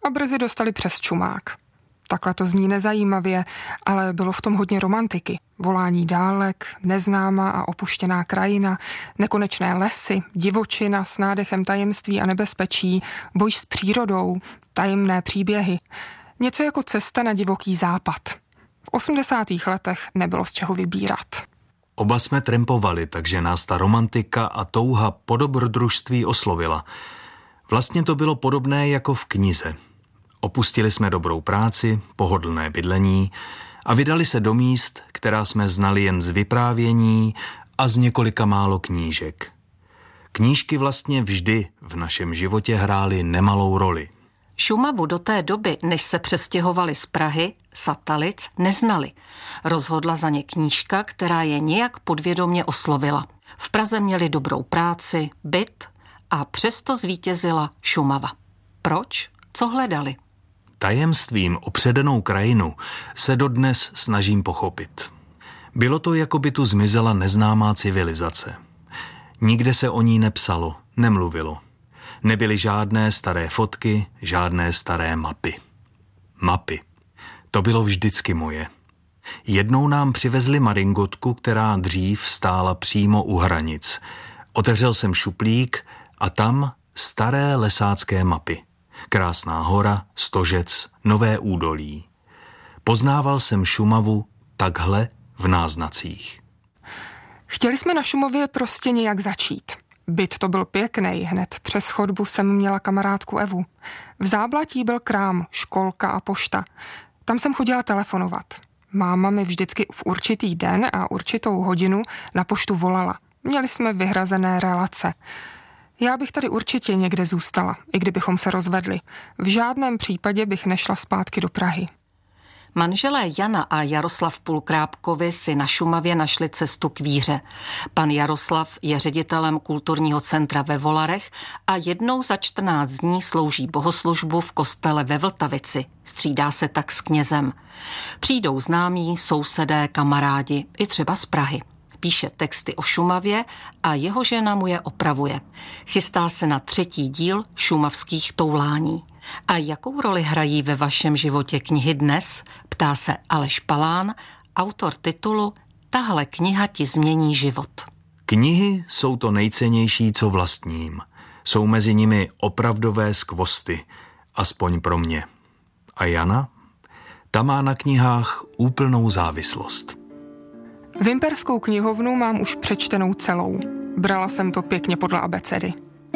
a brzy dostali přes čumák. Takhle to zní nezajímavě, ale bylo v tom hodně romantiky. Volání dálek, neznámá a opuštěná krajina, nekonečné lesy, divočina s nádechem tajemství a nebezpečí, boj s přírodou, tajemné příběhy. Něco jako cesta na divoký západ. V 80. letech nebylo z čeho vybírat. Oba jsme trampovali, takže nás ta romantika a touha po dobrodružství oslovila. Vlastně to bylo podobné jako v knize. Opustili jsme dobrou práci, pohodlné bydlení a vydali se do míst, která jsme znali jen z vyprávění a z několika málo knížek. Knížky vlastně vždy v našem životě hrály nemalou roli. Šumavu do té doby, než se přestěhovali z Prahy, Satalic, neznali. Rozhodla za ně knížka, která je nějak podvědomě oslovila. V Praze měli dobrou práci, byt a přesto zvítězila Šumava. Proč? Co hledali? Tajemstvím o předanou krajinu se dodnes snažím pochopit. Bylo to, jako by tu zmizela neznámá civilizace. Nikde se o ní nepsalo, nemluvilo. Nebyly žádné staré fotky, žádné staré mapy. Mapy. To bylo vždycky moje. Jednou nám přivezli maringotku, která dřív stála přímo u hranic. Otevřel jsem šuplík a tam staré lesácké mapy. Krásná hora, Stožec, Nové údolí. Poznával jsem Šumavu takhle v náznacích. Chtěli jsme na Šumavě prostě nějak začít. Byt to byl pěkný, hned přes chodbu jsem měla kamarádku Evu. V Záblatí byl krám, školka a pošta. Tam jsem chodila telefonovat. Máma mi vždycky v určitý den a určitou hodinu na poštu volala. Měli jsme vyhrazené relace. Já bych tady určitě někde zůstala, i kdybychom se rozvedli. V žádném případě bych nešla zpátky do Prahy. Manželé Jana a Jaroslav Pulkrábkovi si na Šumavě našli cestu k víře. Pan Jaroslav je ředitelem kulturního centra ve Volarech a jednou za 14 dní slouží bohoslužbu v kostele ve Vltavici. Střídá se tak s knězem. Přijdou známí, sousedé, kamarádi, i třeba z Prahy. Píše texty o Šumavě a jeho žena mu je opravuje. Chystá se na 3. díl Šumavských toulání. A jakou roli hrají ve vašem životě knihy dnes? Ptá se Aleš Palán, autor titulu Tahle kniha ti změní život. Knihy jsou to nejcennější, co vlastním. Jsou mezi nimi opravdové skvosty, aspoň pro mě. A Jana? Ta má na knihách úplnou závislost. Vimperskou knihovnu mám už přečtenou celou. Brala jsem to pěkně podle abecedy.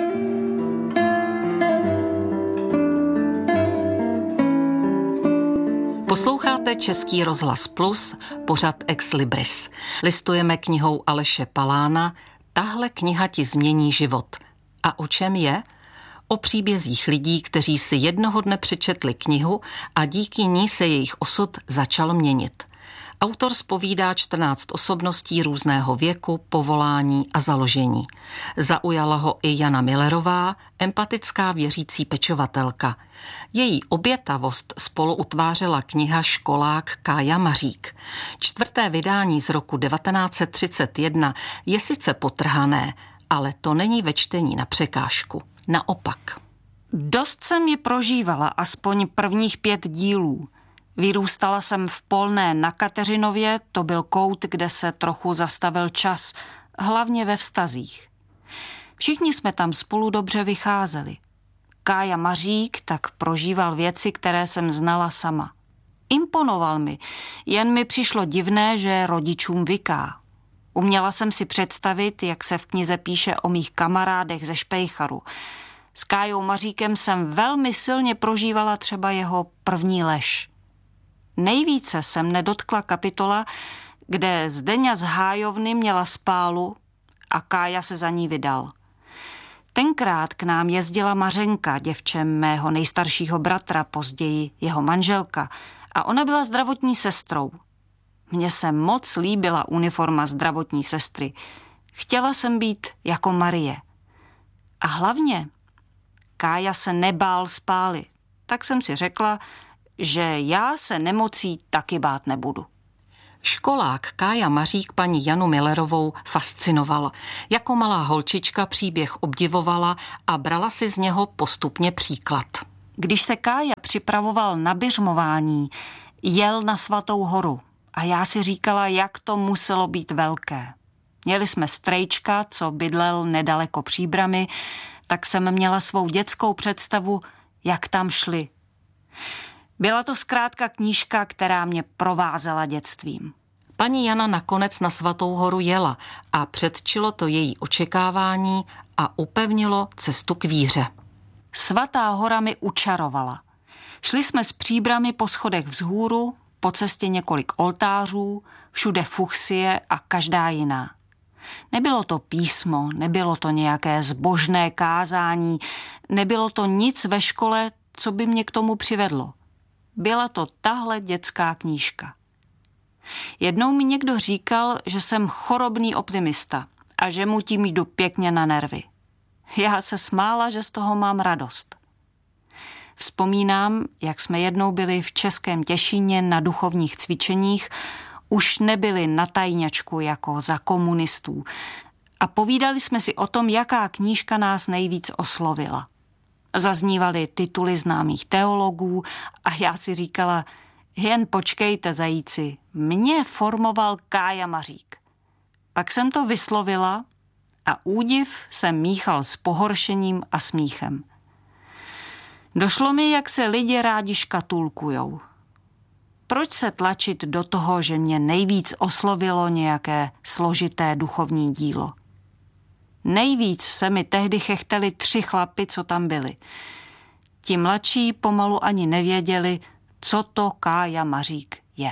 Posloucháte Český rozhlas Plus, pořad Ex Libris. Listujeme knihou Aleše Palána Tahle kniha ti změní život. A o čem je? O příbězích lidí, kteří si jednoho dne přečetli knihu a díky ní se jejich osud začal měnit. Autor zpovídá 14 osobností různého věku, povolání a založení. Zaujala ho i Jana Millerová, empatická věřící pečovatelka. Její obětavost spolu utvářela kniha Školák Kája Mařík. 4. vydání z roku 1931 je sice potrhané, ale to není ve čtení na překážku. Naopak. Dost jsem ji prožívala, aspoň prvních 5 dílů. Vyrůstala jsem v Polné na Kateřinově, to byl kout, kde se trochu zastavil čas, hlavně ve vztazích. Všichni jsme tam spolu dobře vycházeli. Kája Mařík tak prožíval věci, které jsem znala sama. Imponoval mi, jen mi přišlo divné, že rodičům vyká. Uměla jsem si představit, jak se v knize píše o mých kamarádech ze Špejcharu. S Kájou Maříkem jsem velmi silně prožívala třeba jeho první lež. Nejvíce se mne dotkla kapitola, kde Zdeňa z Hájovny měla spálu a Kája se za ní vydal. Tenkrát k nám jezdila Mařenka, děvče mého nejstaršího bratra, později jeho manželka, a ona byla zdravotní sestrou. Mně se moc líbila uniforma zdravotní sestry. Chtěla jsem být jako Marie. A hlavně Kája se nebál spály. Tak jsem si řekla, že já se nemocí taky bát nebudu. Školák Kája Mařík paní Janu Millerovou fascinoval. Jako malá holčička příběh obdivovala a brala si z něho postupně příklad. Když se Kája připravoval na biřmování, jel na Svatou horu a já si říkala, jak to muselo být velké. Měli jsme strejčka, co bydlel nedaleko Příbrami, tak jsem měla svou dětskou představu, jak tam šli. Byla to zkrátka knížka, která mě provázela dětstvím. Paní Jana nakonec na Svatou horu jela a předčilo to její očekávání a upevnilo cestu k víře. Svatá hora mi učarovala. Šli jsme s Příbrami po schodech vzhůru, po cestě několik oltářů, všude fuchsie a každá jiná. Nebylo to písmo, nebylo to nějaké zbožné kázání, nebylo to nic ve škole, co by mě k tomu přivedlo. Byla to tahle dětská knížka. Jednou mi někdo říkal, že jsem chorobný optimista a že mu tím jdu pěkně na nervy. Já se smála, že z toho mám radost. Vzpomínám, jak jsme jednou byli v Českém Těšíně na duchovních cvičeních, už nebyli na tajňačku jako za komunistů a povídali jsme si o tom, jaká knížka nás nejvíc oslovila. Zaznívaly tituly známých teologů a já si říkala, jen počkejte, zajíci, mě formoval Kája Mařík. Pak jsem to vyslovila a údiv se míchal s pohoršením a smíchem. Došlo mi, jak se lidi rádi škatulkujou. Proč se tlačit do toho, že mě nejvíc oslovilo nějaké složité duchovní dílo? Nejvíc se mi tehdy chechteli 3 chlapi, co tam byli. Ti mladší pomalu ani nevěděli, co to Kája Mařík je.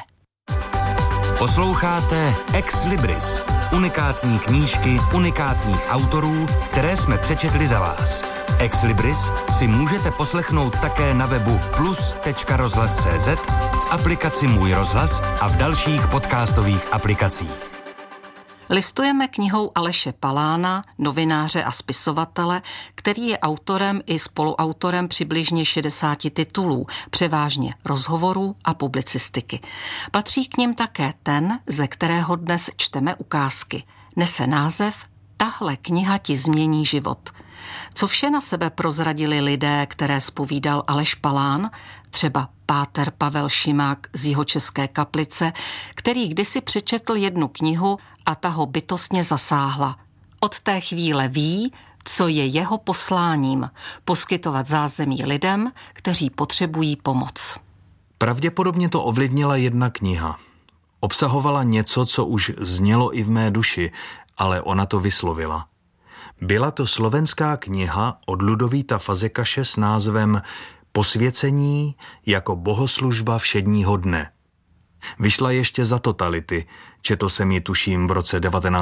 Posloucháte Ex Libris, unikátní knížky unikátních autorů, které jsme přečetli za vás. Ex Libris si můžete poslechnout také na webu plus.rozhlas.cz, v aplikaci Můj rozhlas a v dalších podcastových aplikacích. Listujeme knihou Aleše Palána, novináře a spisovatele, který je autorem i spoluautorem přibližně 60 titulů, převážně rozhovorů a publicistiky. Patří k nim také ten, ze kterého dnes čteme ukázky. Nese název Tahle kniha ti změní život. Co vše na sebe prozradili lidé, které zpovídal Aleš Palán, třeba páter Pavel Šimák z Jihočeské Kaplice, který kdysi přečetl jednu knihu a ta ho bytostně zasáhla. Od té chvíle ví, co je jeho posláním – poskytovat zázemí lidem, kteří potřebují pomoc. Pravděpodobně to ovlivnila jedna kniha. Obsahovala něco, co už znělo i v mé duši, ale ona to vyslovila. Byla to slovenská kniha od Ludovíta Fazekaše s názvem Posvěcení jako bohoslužba všedního dne. Vyšla ještě za totality, četl jsem ji tuším v roce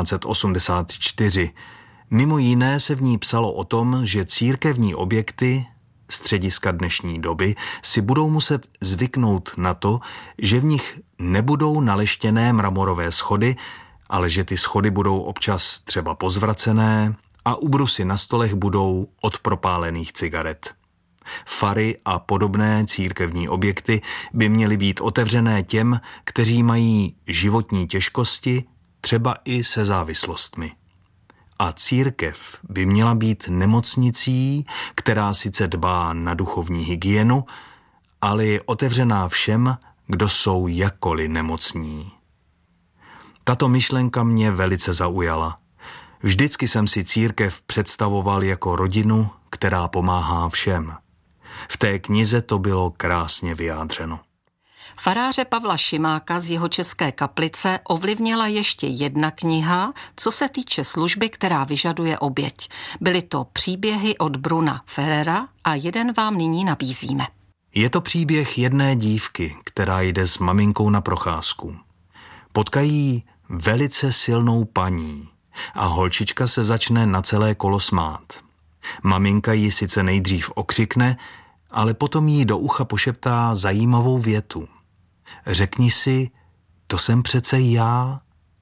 1984. Mimo jiné se v ní psalo o tom, že církevní objekty, střediska dnešní doby, si budou muset zvyknout na to, že v nich nebudou naleštěné mramorové schody, ale že ty schody budou občas třeba pozvracené a ubrusy na stolech budou od propálených cigaret. Fary a podobné církevní objekty by měly být otevřené těm, kteří mají životní těžkosti, třeba i se závislostmi. A církev by měla být nemocnicí, která sice dbá na duchovní hygienu, ale je otevřená všem, kdo jsou jakkoliv nemocní. Tato myšlenka mě velice zaujala. Vždycky jsem si církev představoval jako rodinu, která pomáhá všem. V té knize to bylo krásně vyjádřeno. Faráře Pavla Šimáka z Jihočeské Kaplice ovlivnila ještě jedna kniha, co se týče služby, která vyžaduje oběť. Byly to příběhy od Bruna Ferrera a jeden vám nyní nabízíme. Je to příběh jedné dívky, která jde s maminkou na procházku. Potkají velice silnou paní a holčička se začne na celé kolo smát. Maminka ji sice nejdřív okřikne, ale potom jí do ucha pošeptá zajímavou větu. Řekni si, to jsem přece já.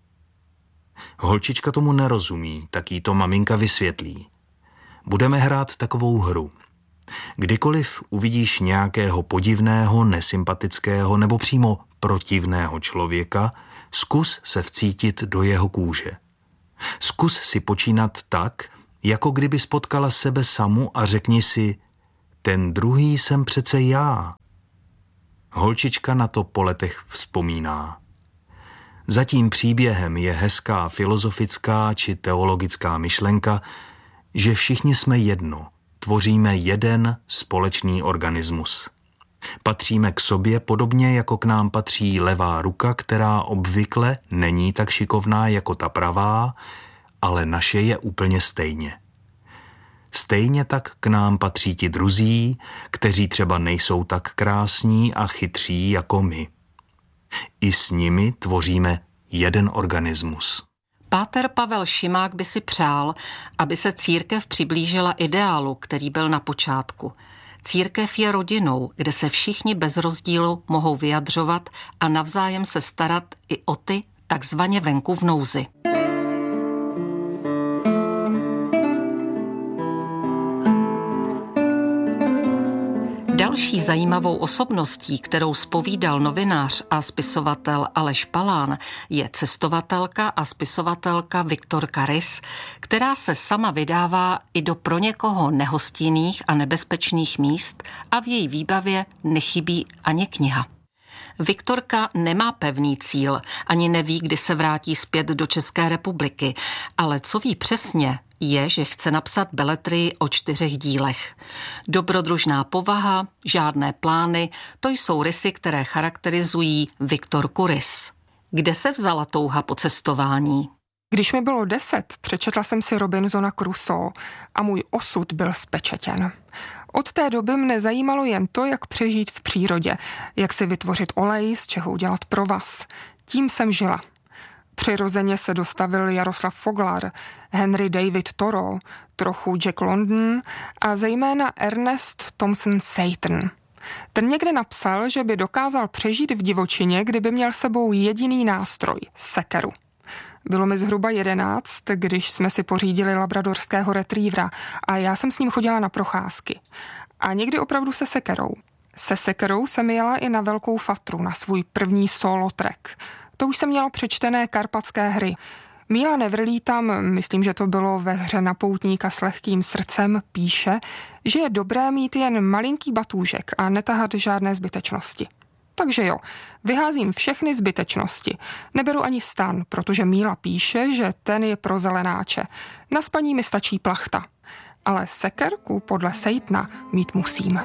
Holčička tomu nerozumí, tak jí to maminka vysvětlí. Budeme hrát takovou hru. Kdykoliv uvidíš nějakého podivného, nesympatického nebo přímo protivného člověka, zkus se vcítit do jeho kůže. Zkus si počínat tak, jako kdyby spotkala sebe samu a řekni si, ten druhý jsem přece já. Holčička na to po letech vzpomíná. Za tím příběhem je hezká filozofická či teologická myšlenka, že všichni jsme jedno, tvoříme jeden společný organismus. Patříme k sobě podobně, jako k nám patří levá ruka, která obvykle není tak šikovná jako ta pravá, ale naše je úplně stejně. Stejně tak k nám patří ti druzí, kteří třeba nejsou tak krásní a chytří jako my. I s nimi tvoříme jeden organismus. Páter Pavel Šimák by si přál, aby se církev přiblížila ideálu, který byl na počátku. Církev je rodinou, kde se všichni bez rozdílu mohou vyjadřovat a navzájem se starat i o ty takzvaně venku v nouzi. Další zajímavou osobností, kterou zpovídal novinář a spisovatel Aleš Palán, je cestovatelka a spisovatelka Viktorka Rys, která se sama vydává i do pro někoho nehostinných a nebezpečných míst a v její výbavě nechybí ani kniha. Viktorka nemá pevný cíl, ani neví, kdy se vrátí zpět do České republiky, ale co ví přesně, je, že chce napsat beletrii o 4 dílech. Dobrodružná povaha, žádné plány, to jsou rysy, které charakterizují Viktorku Rys. Kde se vzala touha po cestování? Když mi bylo 10, přečetla jsem si Robinsona Crusoe a můj osud byl zpečetěn. Od té doby mne zajímalo jen to, jak přežít v přírodě, jak si vytvořit olej, z čeho udělat provaz. Tím jsem žila. Přirozeně se dostavil Jaroslav Foglar, Henry David Thoreau, trochu Jack London a zejména Ernest Thompson Seton. Ten někde napsal, že by dokázal přežít v divočině, kdyby měl sebou jediný nástroj – sekeru. Bylo mi zhruba 11, když jsme si pořídili labradorského retrievera a já jsem s ním chodila na procházky. A někdy opravdu se sekerou. Se sekerou jsem jela i na Velkou Fatru, na svůj první solo track. To už jsem měla přečtené Karpatské hry. Míla Nevrlí tam, myslím, že to bylo ve hře Na poutníka s lehkým srdcem, píše, že je dobré mít jen malinký batůžek a netahat žádné zbytečnosti. Takže jo, vyházím všechny zbytečnosti. Neberu ani stan, protože Míla píše, že ten je pro zelenáče. Na spaní mi stačí plachta. Ale sekerku podle Sejtna mít musím.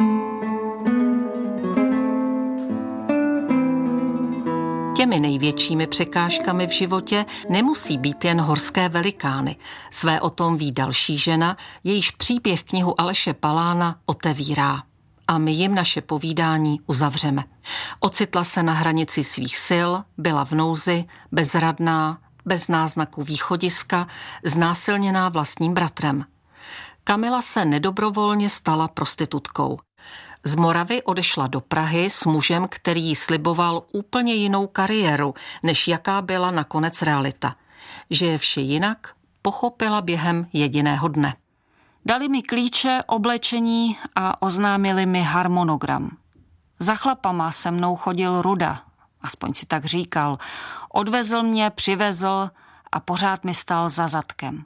Těmi největšími překážkami v životě nemusí být jen horské velikány. Své o tom ví další žena, jejíž příběh knihu Aleše Palána otevírá. A my jim naše povídání uzavřeme. Ocitla se na hranici svých sil, byla v nouzi, bezradná, bez náznaku východiska, znásilněná vlastním bratrem. Kamila se nedobrovolně stala prostitutkou. Z Moravy odešla do Prahy s mužem, který jí sliboval úplně jinou kariéru, než jaká byla nakonec realita. Že je vše jinak, pochopila během jediného dne. Dali mi klíče, oblečení a oznámili mi harmonogram. Za chlapama se mnou chodil Ruda, aspoň si tak říkal. Odvezl mě, přivezl a pořád mi stál za zadkem.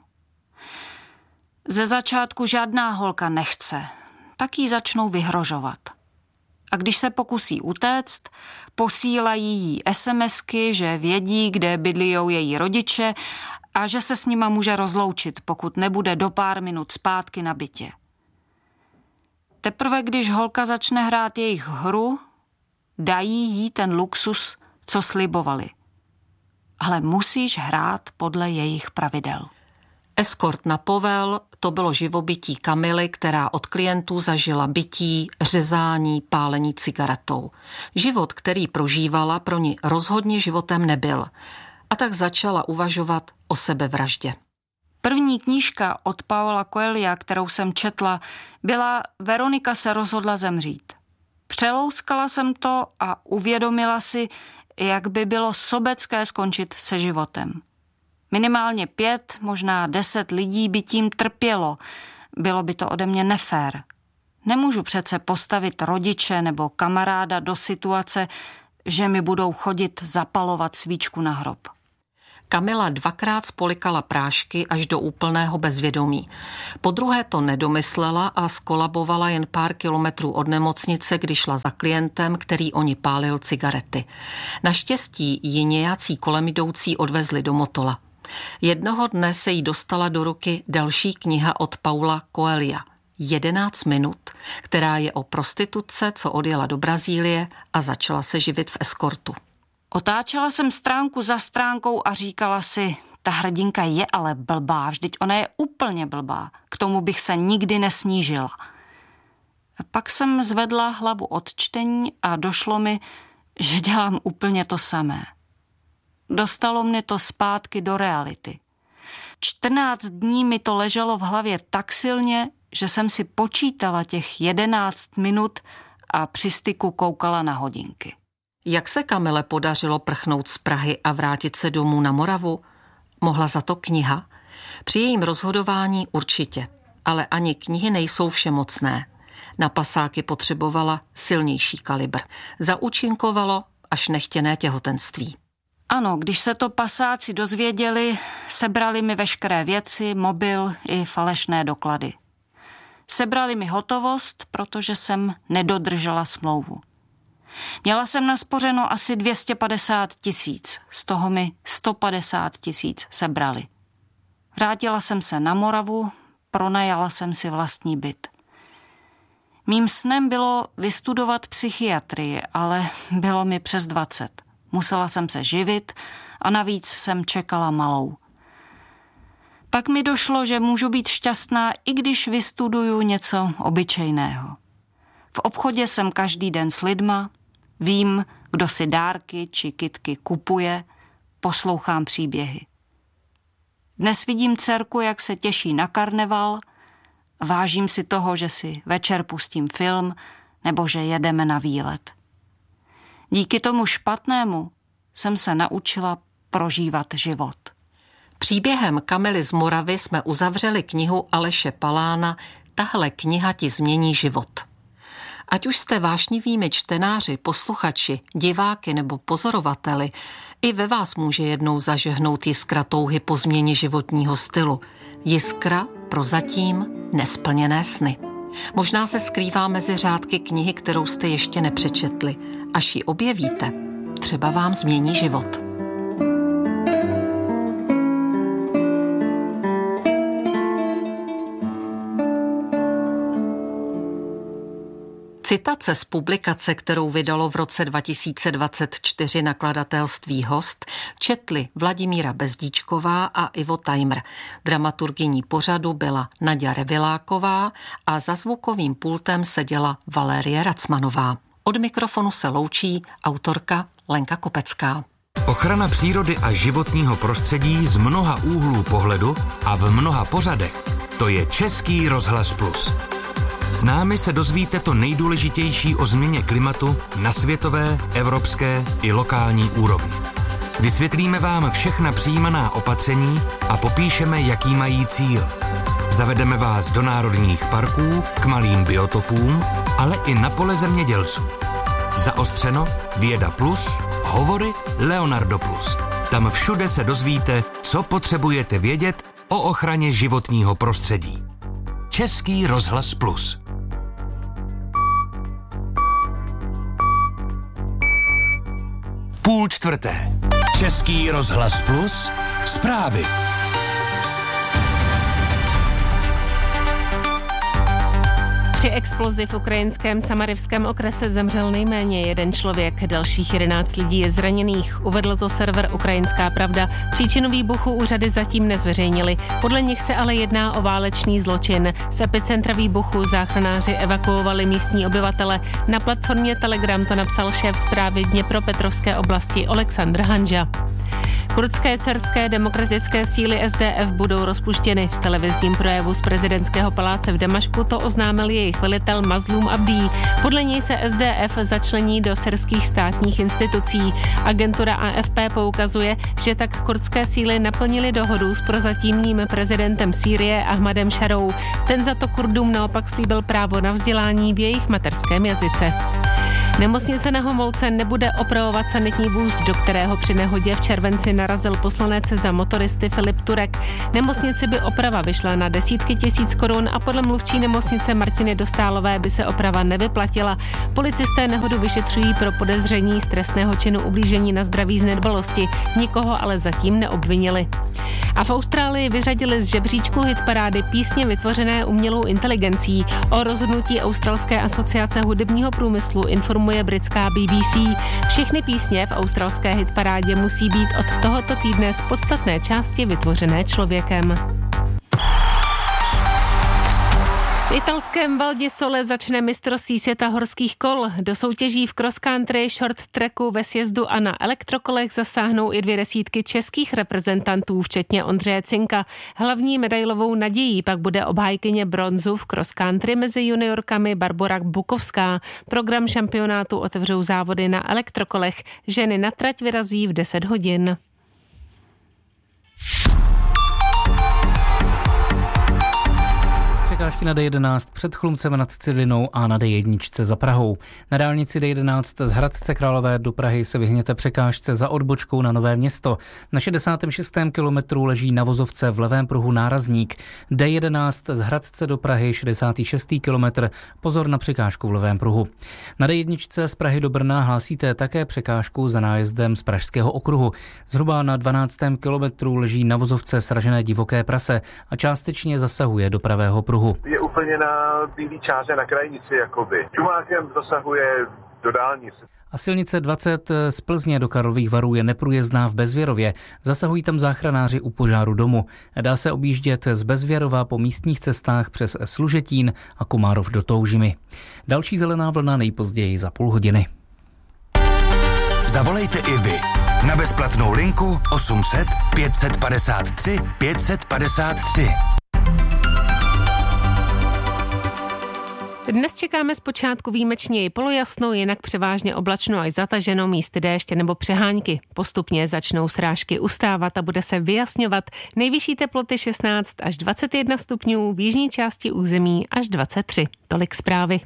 Ze začátku žádná holka nechce, tak jí začnou vyhrožovat. A když se pokusí utéct, posílají jí SMSky, že vědí, kde bydlijou její rodiče a že se s nima může rozloučit, pokud nebude do pár minut zpátky na bytě. Teprve když holka začne hrát jejich hru, dají jí ten luxus, co slibovali. Ale musíš hrát podle jejich pravidel. Eskort na povel, to bylo živobytí Kamily, která od klientů zažila bití, řezání, pálení cigaretou. Život, který prožívala, pro ní rozhodně životem nebyl. A tak začala uvažovat o sebevraždě. První knížka od Paula Coelha, kterou jsem četla, byla Veronika se rozhodla zemřít. Přelouskala jsem to a uvědomila si, jak by bylo sobecké skončit se životem. Minimálně 5, možná 10 lidí by tím trpělo. Bylo by to ode mě nefér. Nemůžu přece postavit rodiče nebo kamaráda do situace, že mi budou chodit zapalovat svíčku na hrob. Kamila 2krát spolikala prášky až do úplného bezvědomí. Podruhé to nedomyslela a skolabovala jen pár kilometrů od nemocnice, když šla za klientem, který o ní pálil cigarety. Naštěstí ji nějací kolem jdoucí odvezli do Motola. Jednoho dne se jí dostala do ruky další kniha od Paula Coelha 11 minut, která je o prostitutce, co odjela do Brazílie a začala se živit v eskortu. Otáčela jsem stránku za stránkou a říkala si, ta hrdinka je ale blbá, vždyť ona je úplně blbá, k tomu bych se nikdy nesnížila. Pak jsem zvedla hlavu od čtení a došlo mi, že dělám úplně to samé. Dostalo mě to zpátky do reality. 14 dní mi to leželo v hlavě tak silně, že jsem si počítala těch 11 minut a při styku koukala na hodinky. Jak se Kamile podařilo prchnout z Prahy a vrátit se domů na Moravu? Mohla za to kniha? Při jejím rozhodování určitě, ale ani knihy nejsou všemocné. Na pasáky potřebovala silnější kalibr. Zaúčinkovalo až nechtěné těhotenství. Ano, když se to pasáci dozvěděli, sebrali mi veškeré věci, mobil i falešné doklady. Sebrali mi hotovost, protože jsem nedodržela smlouvu. Měla jsem naspořeno asi 250 000, z toho mi 150 000 sebrali. Vrátila jsem se na Moravu, pronajala jsem si vlastní byt. Mým snem bylo vystudovat psychiatrii, ale bylo mi přes 20. Musela jsem se živit a navíc jsem čekala malou. Pak mi došlo, že můžu být šťastná, i když vystuduju něco obyčejného. V obchodě jsem každý den s lidma, vím, kdo si dárky či kytky kupuje, poslouchám příběhy. Dnes vidím dcerku, jak se těší na karneval, vážím si toho, že si večer pustím film nebo že jedeme na výlet. Díky tomu špatnému jsem se naučila prožívat život. Příběhem Kamily z Moravy jsme uzavřeli knihu Aleše Palána Tahle kniha ti změní život. Ať už jste vášnivými čtenáři, posluchači, diváky nebo pozorovateli, i ve vás může jednou zažehnout jiskra touhy po změně životního stylu. Jiskra pro zatím nesplněné sny. Možná se skrývá mezi řádky knihy, kterou jste ještě nepřečetli. Až ji objevíte, třeba vám změní život. Citace z publikace, kterou vydalo v roce 2024 nakladatelství Host, četli Vladimíra Bezdíčková a Ivo Tajmr. Dramaturgyní pořadu byla Naďa Reviláková a za zvukovým pultem seděla Valérie Racmanová. Od mikrofonu se loučí autorka Lenka Kopecká. Ochrana přírody a životního prostředí z mnoha úhlů pohledu a v mnoha pořadech. To je Český rozhlas Plus. S námi se dozvíte to nejdůležitější o změně klimatu na světové, evropské i lokální úrovni. Vysvětlíme vám všechna přijímaná opatření a popíšeme, jaký mají cíl. Zavedeme vás do národních parků, k malým biotopům, ale i na pole zemědělců. Zaostřeno, Věda Plus, hovory Leonardo Plus. Tam všude se dozvíte, co potřebujete vědět o ochraně životního prostředí. Český rozhlas Plus. Půl čtvrté. Český rozhlas Plus. Zprávy. Při explozi v ukrajinském Samarivském okrese zemřel nejméně jeden člověk, dalších 11 lidí je zraněných. Uvedl to server Ukrajinská pravda. Příčinu výbuchu úřady zatím nezveřejnili. Podle nich se ale jedná o válečný zločin. Z epicentra výbuchu záchranáři evakuovali místní obyvatele. Na platformě Telegram to napsal šéf zprávy Dněpropetrovské oblasti Oleksandr Hanža. Kurdské dcerské demokratické síly SDF budou rozpuštěny. V televizním projevu z prezidentského paláce v Damašku to oznámil jejich velitel Mazlum Abdí. Podle něj se SDF začlení do syrských státních institucí. Agentura AFP poukazuje, že tak kurdské síly naplnily dohodu s prozatímním prezidentem Sýrie Ahmadem Šarou. Ten za to Kurdům naopak slíbil právo na vzdělání v jejich mateřském jazyce. Nemocnice na Homolce nebude opravovat sanitní vůz, do kterého při nehodě v červenci narazil poslanec za motoristy Filip Turek. Nemocnici by oprava vyšla na desítky tisíc korun a podle mluvčí nemocnice Martiny Dostálové by se oprava nevyplatila. Policisté nehodu vyšetřují pro podezření z trestného činu ublížení na zdraví z nedbalosti. Nikoho ale zatím neobvinili. A v Austrálii vyřadili z žebříčku hitparády písně vytvořené umělou inteligencí. O rozhodnutí Australské asociace hudebního průmyslu informuje britská BBC. Všechny písně v australské hitparádě musí být od tohoto týdne z podstatné části vytvořené člověkem. V italském Val di Sole začne mistrovství světa horských kol. Do soutěží v cross country, short tracku, ve sjezdu a na elektrokolech zasáhnou i 2 desítky českých reprezentantů, včetně Ondřeje Cinka. Hlavní medailovou nadějí pak bude obhájkyně bronzu v cross country mezi juniorkami Barbora Bukovská. Program šampionátu otevřou závody na elektrokolech. Ženy na trať vyrazí v 10 hodin. Překážky na D11 před Chlumcem nad Cidlinou a na D1 za Prahou. Na dálnici D11 z Hradce Králové do Prahy se vyhněte překážce za odbočkou na Nové Město. Na 66. kilometru leží na vozovce v levém pruhu nárazník. D11 z Hradce do Prahy 66. kilometr. Pozor na překážku v levém pruhu. Na D1 z Prahy do Brna hlásíte také překážku za nájezdem z Pražského okruhu. Zhruba na 12. kilometru leží na vozovce sražené divoké prase a částečně zasahuje do pravého pruhu. Je úplně na bílý čáře na krajnici jakoby. Čumákem dosahuje do dálnice. A silnice 20 z Plzně do Karlových Varů je neprůjezdná v Bezvěrově. Zasahují tam záchranáři u požáru domu. Dá se objíždět z Bezvěrova po místních cestách přes Služetín a Komárov do Toužimy. Další zelená vlna nejpozději za půl hodiny. Zavolejte i vy na bezplatnou linku 800 553 553. Dnes čekáme zpočátku výjimečně polojasno, jinak převážně oblačno až zataženo, místy déště nebo přehánky. Postupně začnou srážky ustávat a bude se vyjasňovat. Nejvyšší teploty 16 až 21 stupňů, v jižní části území až 23. Tolik zprávy.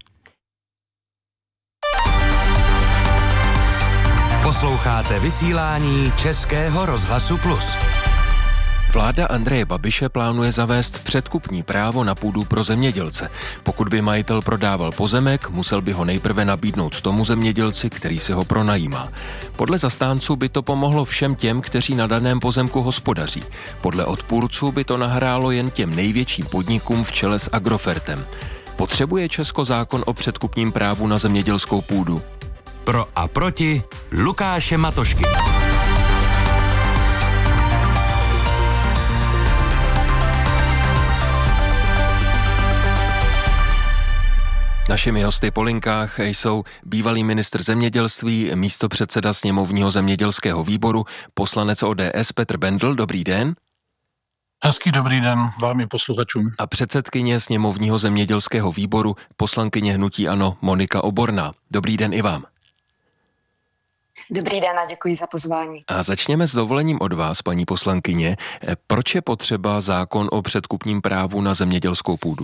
Posloucháte vysílání Českého rozhlasu Plus. Vláda Andreje Babiše plánuje zavést předkupní právo na půdu pro zemědělce. Pokud by majitel prodával pozemek, musel by ho nejprve nabídnout tomu zemědělci, který si ho pronajímá. Podle zastánců by to pomohlo všem těm, kteří na daném pozemku hospodaří. Podle odpůrců by to nahrálo jen těm největším podnikům v čele s Agrofertem. Potřebuje Česko zákon o předkupním právu na zemědělskou půdu? Pro a proti Lukáše Matošky. Našimi hosty po linkách jsou bývalý ministr zemědělství, místopředseda sněmovního zemědělského výboru, poslanec ODS Petr Bendl. Dobrý den. Hezký dobrý den vám i posluchačům. A předsedkyně sněmovního zemědělského výboru, poslankyně hnutí ANO Monika Oborná. Dobrý den i vám. Dobrý den a děkuji za pozvání. A začněme s dovolením od vás, paní poslankyně. Proč je potřeba zákon o předkupním právu na zemědělskou půdu?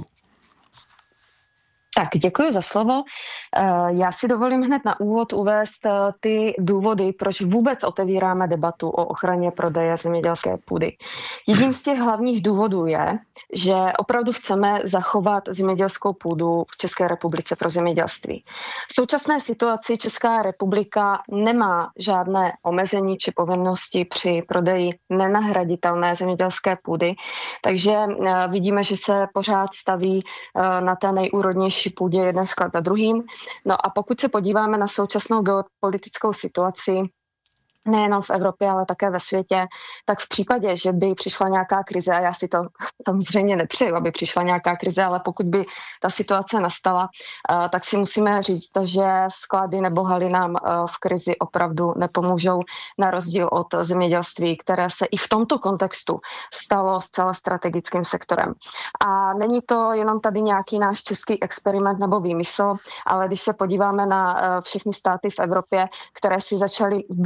Tak, děkuji za slovo. Já si dovolím hned na úvod uvést ty důvody, proč vůbec otevíráme debatu o ochraně prodeje zemědělské půdy. Jedním z těch hlavních důvodů je, že opravdu chceme zachovat zemědělskou půdu v České republice pro zemědělství. V současné situaci Česká republika nemá žádné omezení či povinnosti při prodeji nenahraditelné zemědělské půdy, takže vidíme, že se pořád staví na té nejúrodnější půdě jeden sklad za druhým. No a pokud se podíváme na současnou geopolitickou situaci, nejenom v Evropě, ale také ve světě, tak v případě, že by přišla nějaká krize, a já si to samozřejmě nepřeju, aby přišla nějaká krize, ale pokud by ta situace nastala, tak si musíme říct, že sklady nebo haly nám v krizi opravdu nepomůžou, na rozdíl od zemědělství, které se i v tomto kontextu stalo zcela strategickým sektorem. A není to jenom tady nějaký náš český experiment nebo výmysl, ale když se podíváme na všechny státy v Evropě, které si začaly velmi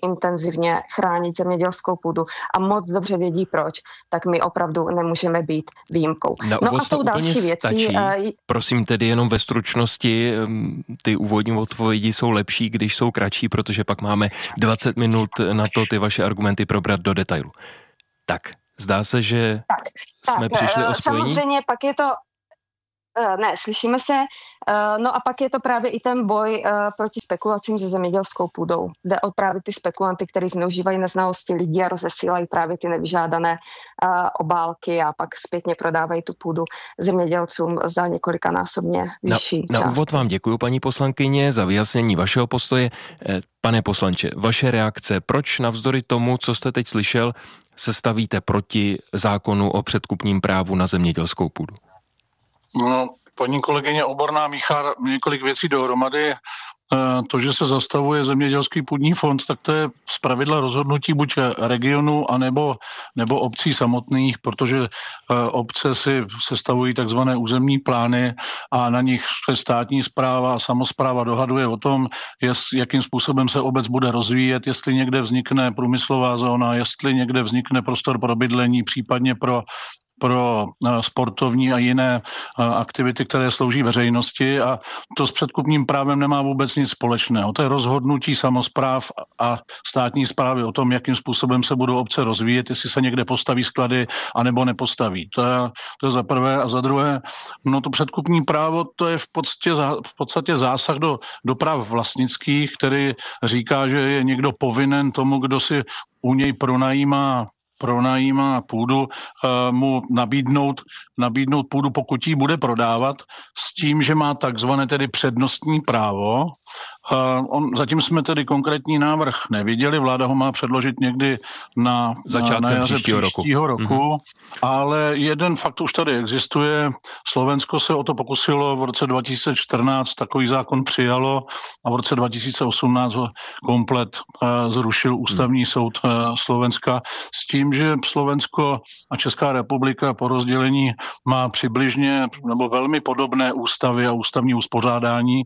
intenzivně chránit zemědělskou půdu a moc dobře vědí proč, tak my opravdu nemůžeme být výjimkou. Na úvod to úplně stačí. Prosím tedy jenom ve stručnosti, ty úvodní odpovědi jsou lepší, když jsou kratší, protože pak máme 20 minut na to ty vaše argumenty probrat do detailu. Tak, zdá se, že jsme přišli o spojení. Samozřejmě pak je to... Ne, slyšíme se. No a pak je to právě i ten boj proti spekulacím se zemědělskou půdou. Jde o právě ty spekulanty, kteří zneužívají neznalosti lidí a rozesílají právě ty nevyžádané obálky a pak zpětně prodávají tu půdu zemědělcům za několikanásobně vyšší část. Na úvod vám děkuji, paní poslankyně, za vyjasnění vašeho postoje. Pane poslanče, vaše reakce, proč navzdory tomu, co jste teď slyšel, se stavíte proti zákonu o předkupním právu na zemědělskou půdu? No, paní kolegyně Oborná míchá několik věcí dohromady. To, že se zastavuje zemědělský půdní fond, tak to je zpravidla rozhodnutí buď regionu, nebo obcí samotných, protože obce si sestavují takzvané územní plány a na nich státní správa a samospráva dohaduje o tom, jakým způsobem se obec bude rozvíjet, jestli někde vznikne průmyslová zóna, jestli někde vznikne prostor pro bydlení, případně pro sportovní a jiné aktivity, které slouží veřejnosti, a to s předkupním právem nemá vůbec nic společného. To je rozhodnutí samospráv a státní správy o tom, jakým způsobem se budou obce rozvíjet, jestli se někde postaví sklady anebo nepostaví. To je za prvé. A za druhé, no to předkupní právo, to je v podstatě zásah do práv vlastnických, který říká, že je někdo povinen tomu, kdo si u něj pronajímá půdu, mu nabídnout půdu, pokud ji bude prodávat, s tím, že má takzvané tedy přednostní právo. Zatím jsme tedy konkrétní návrh neviděli, vláda ho má předložit někdy na začátkem příštího roku. Ale jeden fakt už tady existuje. Slovensko se o to pokusilo, v roce 2014 takový zákon přijalo a v roce 2018 ho komplet zrušil ústavní soud Slovenska s tím, že Slovensko a Česká republika po rozdělení má přibližně nebo velmi podobné ústavy a ústavní uspořádání,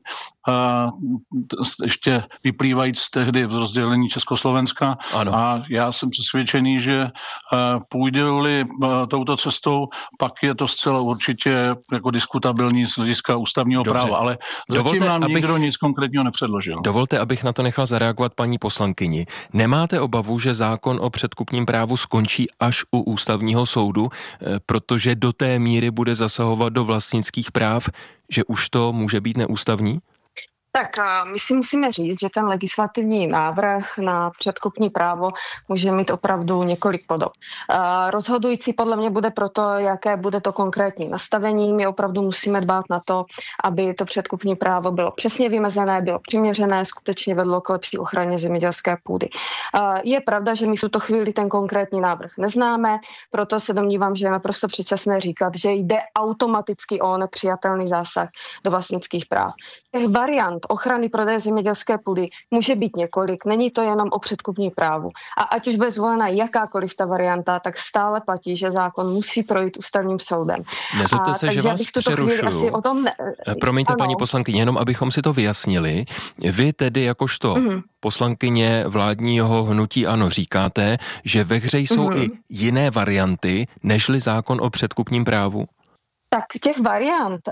ještě vyplývajíc tehdy v rozdělení Československa. Ano. A já jsem přesvědčený, že půjde-li touto cestou, pak je to zcela určitě jako diskutabilní z hlediska ústavního práva, ale zatím nám nikdo nic konkrétního nepředložil. Dovolte, abych na to nechal zareagovat paní poslankyni. Nemáte obavu, že zákon o předkupním právu skončí až u ústavního soudu, protože do té míry bude zasahovat do vlastnických práv, že už to může být neústavní? Tak my si musíme říct, že ten legislativní návrh na předkupní právo může mít opravdu několik podob. Rozhodující podle mě bude proto, jaké bude to konkrétní nastavení. My opravdu musíme dbát na to, aby to předkupní právo bylo přesně vymezené, bylo přiměřené, skutečně vedlo k lepší ochraně zemědělské půdy. Je pravda, že my v tuto chvíli ten konkrétní návrh neznáme, proto se domnívám, že je naprosto předčasné říkat, že jde automaticky o nepřijatelný zásah do vlastnických práv. Těch variant ochrany prodeje zemědělské půdy může být několik, není to jenom o předkupní právu. A ať už bude zvolena jakákoliv ta varianta, tak stále platí, že zákon musí projít ústavním soudem. Nezlobte se, že vás přerušuju. Promiňte, paní poslankyně, jenom abychom si to vyjasnili. Vy tedy jakožto poslankyně vládního hnutí ANO říkáte, že ve hře jsou i jiné varianty, nežli zákon o předkupním právu? Tak těch variant,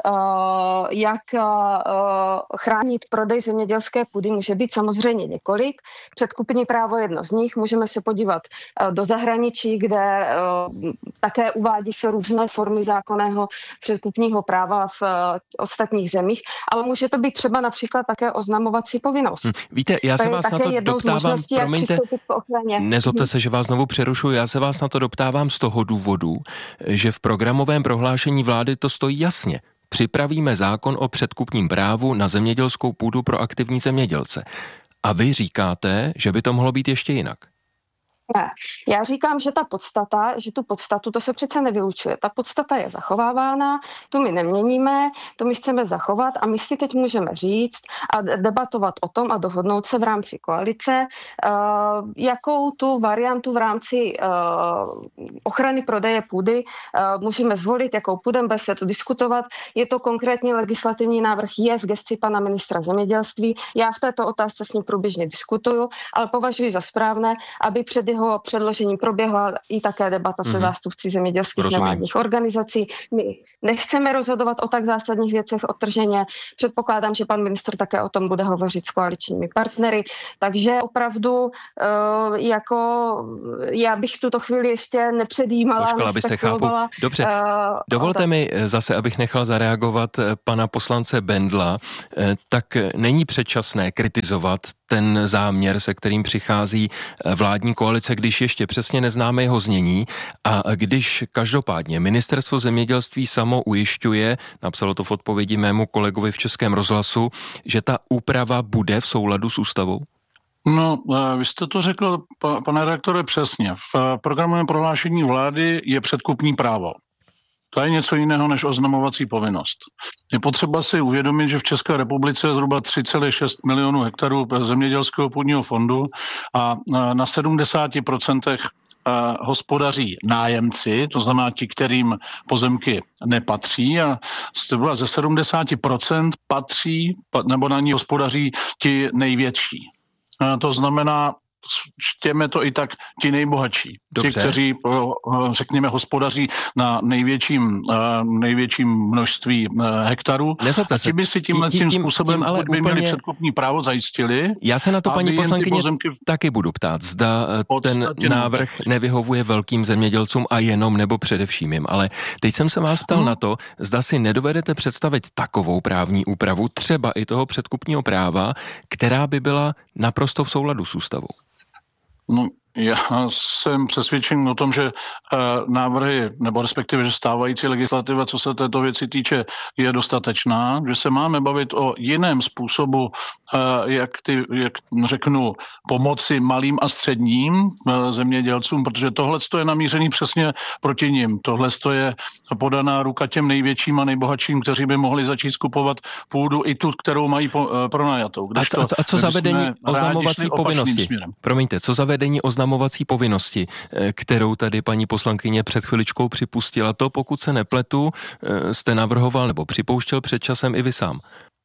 jak chránit prodej zemědělské půdy, může být samozřejmě několik. Předkupní právo je jedno z nich. Můžeme se podívat do zahraničí, kde také uvádí se různé formy zákonného předkupního práva v ostatních zemích, ale může to být třeba například také oznamovací povinnost. Víte, já se vás na to doptávám, promiňte, nezlobte se, že vás znovu přerušuji, já se vás na to doptávám z toho důvodu, že v programovém prohlášení vlády to stojí jasně. Připravíme zákon o předkupním právu na zemědělskou půdu pro aktivní zemědělce. A vy říkáte, že by to mohlo být ještě jinak. Ne, já říkám, že tu podstatu, to se přece nevylučuje. Ta podstata je zachovávána, tu my neměníme, to my chceme zachovat a my si teď můžeme říct a debatovat o tom a dohodnout se v rámci koalice, jakou tu variantu v rámci ochrany prodeje půdy můžeme zvolit, jakou půjdeme, bez se to diskutovat. Je to konkrétní legislativní návrh, je v gesci pana ministra zemědělství. Já v této otázce s ním průběžně diskutuju, ale považuji za správné, aby před jeho předložením proběhla i také debata se zástupci zemědělských nevládních organizací. My nechceme rozhodovat o tak zásadních věcech odtrženě. Předpokládám, že pan ministr také o tom bude hovořit s koaličními partnery. Takže opravdu já bych v tuto chvíli ještě nepředjímala. Počkala byste, chápu. Dobře, dovolte mi zase, abych nechal zareagovat pana poslance Bendla. Tak není předčasné kritizovat ten záměr, se kterým přichází vládní koalice, když ještě přesně neznáme jeho znění a když každopádně ministerstvo zemědělství samo ujišťuje, napsalo to v odpovědi mému kolegovi v Českém rozhlasu, že ta úprava bude v souladu s ústavou? No, vy jste to řekl, pane redaktore, přesně. V programovém prohlášení vlády je předkupní právo. To je něco jiného než oznamovací povinnost. Je potřeba si uvědomit, že v České republice je zhruba 3,6 milionů hektarů zemědělského půdního fondu a na 70% hospodaří nájemci, to znamená ti, kterým pozemky nepatří a ze 70% patří, nebo na ní hospodaří ti největší. To znamená, čtěme to i tak ti nejbohatší. Dobře. Ti, kteří, řekněme, hospodaří na největším množství hektarů. A ti by si tím způsobem by měli předkupní právo zajistili. Já se na to, paní poslankyně, taky budu ptát. Zda ten návrh nevyhovuje velkým zemědělcům a jenom nebo především jim. Ale teď jsem se vás ptal na to, zda si nedovedete představit takovou právní úpravu, třeba i toho předkupního práva, která by byla naprosto v souladu s ústavou. No, já jsem přesvědčen o tom, že návrhy, nebo respektive, že stávající legislativa, co se této věci týče, je dostatečná, že se máme bavit o jiném způsobu, jak řeknu, pomoci malým a středním zemědělcům, protože tohle je namířený přesně proti nim. Tohle je podaná ruka těm největším a nejbohatším, kteří by mohli začít skupovat půdu i tu, kterou mají pronajatou. A co zavedení oznamovací povinnosti? Promiňte, co zavedení oznamovací povinnosti, kterou tady paní poslankyně před chviličkou připustila, to, pokud se nepletu, jste navrhoval nebo připouštěl před časem i vy sám.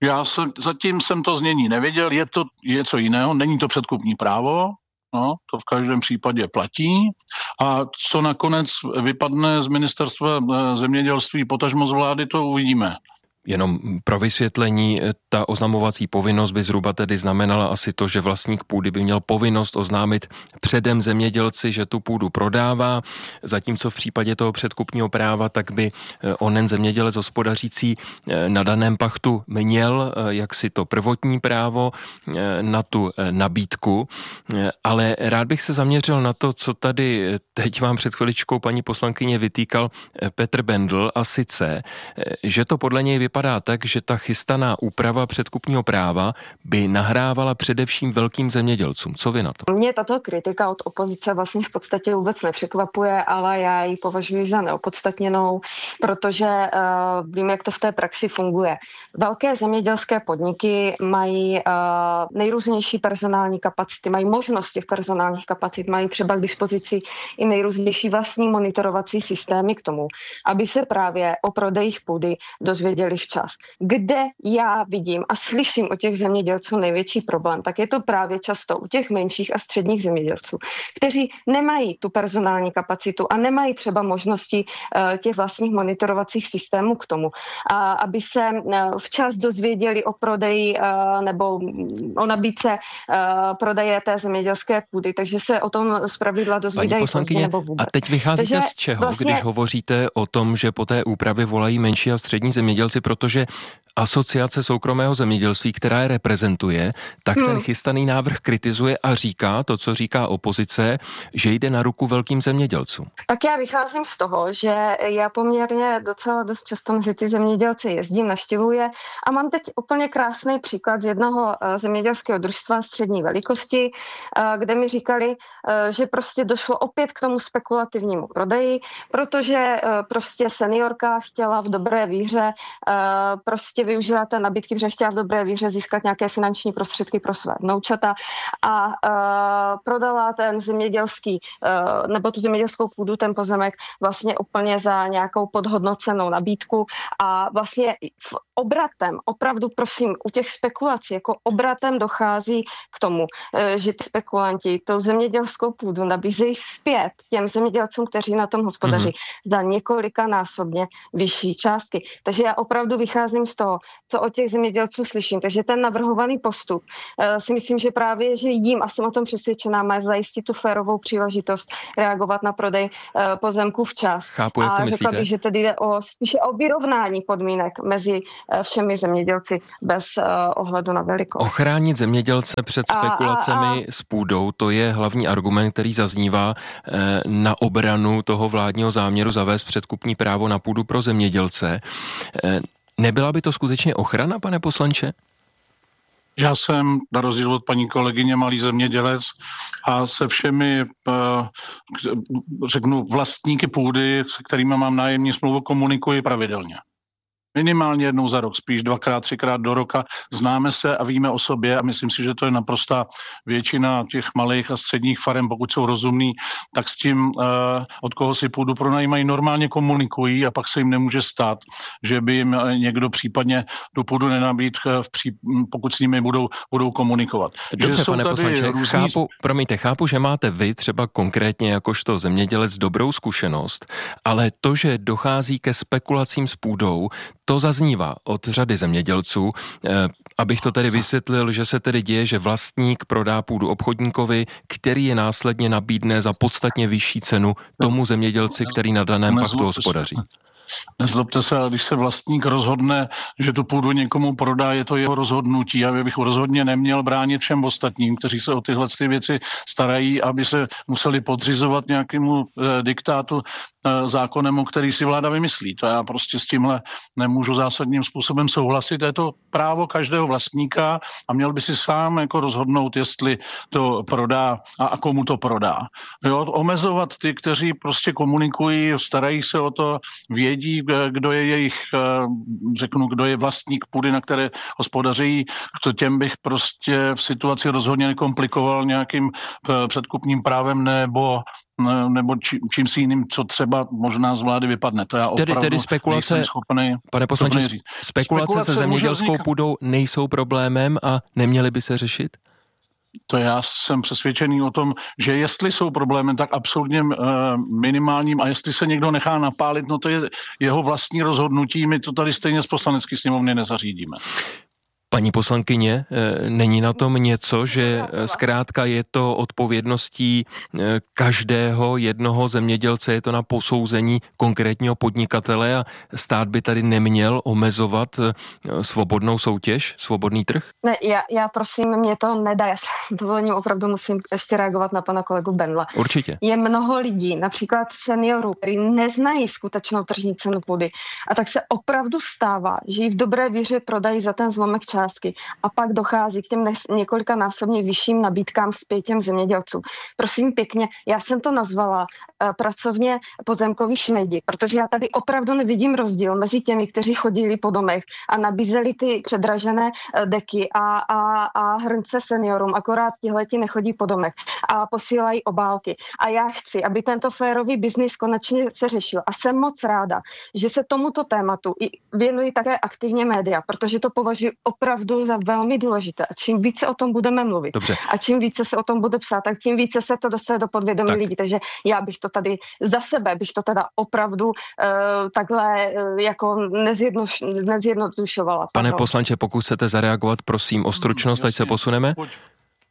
Zatím jsem to znění nevěděl, je to něco jiného, není to předkupní právo, no, to v každém případě platí. A co nakonec vypadne z ministerstva zemědělství, potažmo z vlády, to uvidíme. Jenom pro vysvětlení, ta oznamovací povinnost by zhruba tedy znamenala asi to, že vlastník půdy by měl povinnost oznámit předem zemědělci, že tu půdu prodává, zatímco v případě toho předkupního práva, tak by onen zemědělec hospodařící na daném pachtu měl jaksi to prvotní právo na tu nabídku, ale rád bych se zaměřil na to, co tady teď vám před chviličkou paní poslankyně vytýkal Petr Bendl, a sice, že to podle něj vypadá tak, že ta chystaná úprava předkupního práva by nahrávala především velkým zemědělcům. Co vy na to? Mě tato kritika od opozice vlastně v podstatě vůbec nepřekvapuje, ale já ji považuji za neopodstatněnou, protože vím, jak to v té praxi funguje. Velké zemědělské podniky mají nejrůznější personální kapacity, mají možnosti v personálních kapacit, mají třeba k dispozici i nejrůznější vlastní monitorovací systémy k tomu, aby se právě o prodejích půdy dozvěděli včas. Kde já vidím a slyším o těch zemědělců největší problém, tak je to právě často u těch menších a středních zemědělců, kteří nemají tu personální kapacitu a nemají třeba možnosti těch vlastních monitorovacích systémů k tomu, aby se včas dozvěděli o prodeji nebo o nabídce prodeje té zemědělské půdy, takže se o tom zpravidla dozvídají pozdě nebo vůbec. A teď vycházíte z čeho, vlastně, když hovoříte o tom, že po té úpravě volají menší a střední zemědělci, protože Asociace soukromého zemědělství, která je reprezentuje, tak ten chystaný návrh kritizuje a říká to, co říká opozice, že jde na ruku velkým zemědělcům. Tak já vycházím z toho, že já poměrně docela dost často mezi ty zemědělci jezdím, navštěvuji a mám teď úplně krásný příklad z jednoho zemědělského družstva střední velikosti, kde mi říkali, že prostě došlo opět k tomu spekulativnímu prodeji, protože prostě seniorka chtěla v dobré víře prostě využila té nabídky, protože chtěla v dobré víře získat nějaké finanční prostředky pro své vnoučata a prodala ten zemědělský nebo tu zemědělskou půdu, ten pozemek vlastně úplně za nějakou podhodnocenou nabídku a vlastně obratem, opravdu prosím, u těch spekulací, jako obratem dochází k tomu, že ty spekulanti tou zemědělskou půdu nabízejí zpět těm zemědělcům, kteří na tom hospodaří za několikanásobně vyšší částky. Takže já opravdu vycházím z toho, co od těch zemědělců slyším. Takže ten navrhovaný postup si myslím, že právě, že jim, a jsem o tom přesvědčená, má zajistit tu férovou příležitost reagovat na prodej pozemků včas. Chápu, jak to myslíte. Řekla bych, že tedy jde spíše o vyrovnání podmínek mezi všemi zemědělci bez ohledu na velikost. Ochránit zemědělce před spekulacemi s půdou, to je hlavní argument, který zaznívá na obranu toho vládního záměru zavést předkupní právo na půdu pro zemědělce. Nebyla by to skutečně ochrana, pane poslanče? Já jsem, na rozdíl od paní kolegyně, malý zemědělec a se všemi, řeknu, vlastníky půdy, se kterými mám nájemní smlouvu, komunikuji pravidelně. Minimálně jednou za rok, spíš 2x, 3x do roka. Známe se a víme o sobě a myslím si, že to je naprostá většina těch malých a středních farem, pokud jsou rozumní, tak s tím, od koho si půdu pronajímají, normálně komunikují a pak se jim nemůže stát, že by jim někdo případně tu půdu nenabít, pokud s nimi budou komunikovat. Dobře, pane poslanče, chápu, že máte vy třeba konkrétně jakožto zemědělec dobrou zkušenost, ale to, že dochází ke spekulacím s půdou, to zaznívá od řady zemědělců. Abych to tedy vysvětlil, že se tedy děje, že vlastník prodá půdu obchodníkovi, který je následně nabídne za podstatně vyšší cenu tomu zemědělci, který na daném paktu hospodaří. Nezlobte se, ale když se vlastník rozhodne, že tu půdu někomu prodá, je to jeho rozhodnutí. Já bych rozhodně neměl bránit všem ostatním, kteří se o tyhle věci starají, aby se museli podřizovat nějakému diktátu zákonem, který si vláda vymyslí. To já prostě s tímhle nemůžu zásadním způsobem souhlasit. Je to právo každého vlastníka a měl by si sám jako rozhodnout, jestli to prodá a komu to prodá. Jo, omezovat ty, kteří prostě komunikují, starají se o to, vědí, kdo je jejich, kdo je vlastník půdy, na které hospodaří, to těm bych prostě v situaci rozhodně nekomplikoval nějakým předkupním právem nebo čím si jiným, co třeba možná z vlády vypadne. To já tedy spekulace, schopný, pane poslanče, spekulace se zemědělskou půdou nejsou problémem a neměly by se řešit? To já jsem přesvědčený o tom, že jestli jsou problémy, tak absolutně minimálním a jestli se někdo nechá napálit, no to je jeho vlastní rozhodnutí, my to tady stejně z poslanecké sněmovny nezařídíme. Paní poslankyně, není na tom něco, že zkrátka je to odpovědností každého jednoho zemědělce, je to na posouzení konkrétního podnikatele a stát by tady neměl omezovat svobodnou soutěž, svobodný trh? Ne, já prosím, mě to nedá, já s dovolením opravdu musím ještě reagovat na pana kolegu Bendla. Určitě. Je mnoho lidí, například seniorů, kteří neznají skutečnou tržní cenu půdy a tak se opravdu stává, že ji v dobré víře prodají za ten zlomek částky a pak dochází k těm několikanásobně vyšším nabídkám zpět těm zemědělcům. Prosím pěkně, já jsem to nazvala pracovně pozemkový šmejdi, protože já tady opravdu nevidím rozdíl mezi těmi, kteří chodili po domech a nabízeli ty předražené deky a hrnce seniorům, akorát tihleti nechodí po domech a posílají obálky. A já chci, aby tento férový biznis konečně se řešil. A jsem moc ráda, že se tomuto tématu věnují také aktivně média, protože to považuji opravdu za velmi důležité. A čím více o tom budeme mluvit a čím více se o tom bude psát, tak tím více se to dostane do podvědomí lidí. Takže já bych to tady za sebe, bych to teda opravdu takhle jako nezjednodušovala. Pane poslanče, pokud chcete zareagovat, prosím o stručnost, ať se posuneme.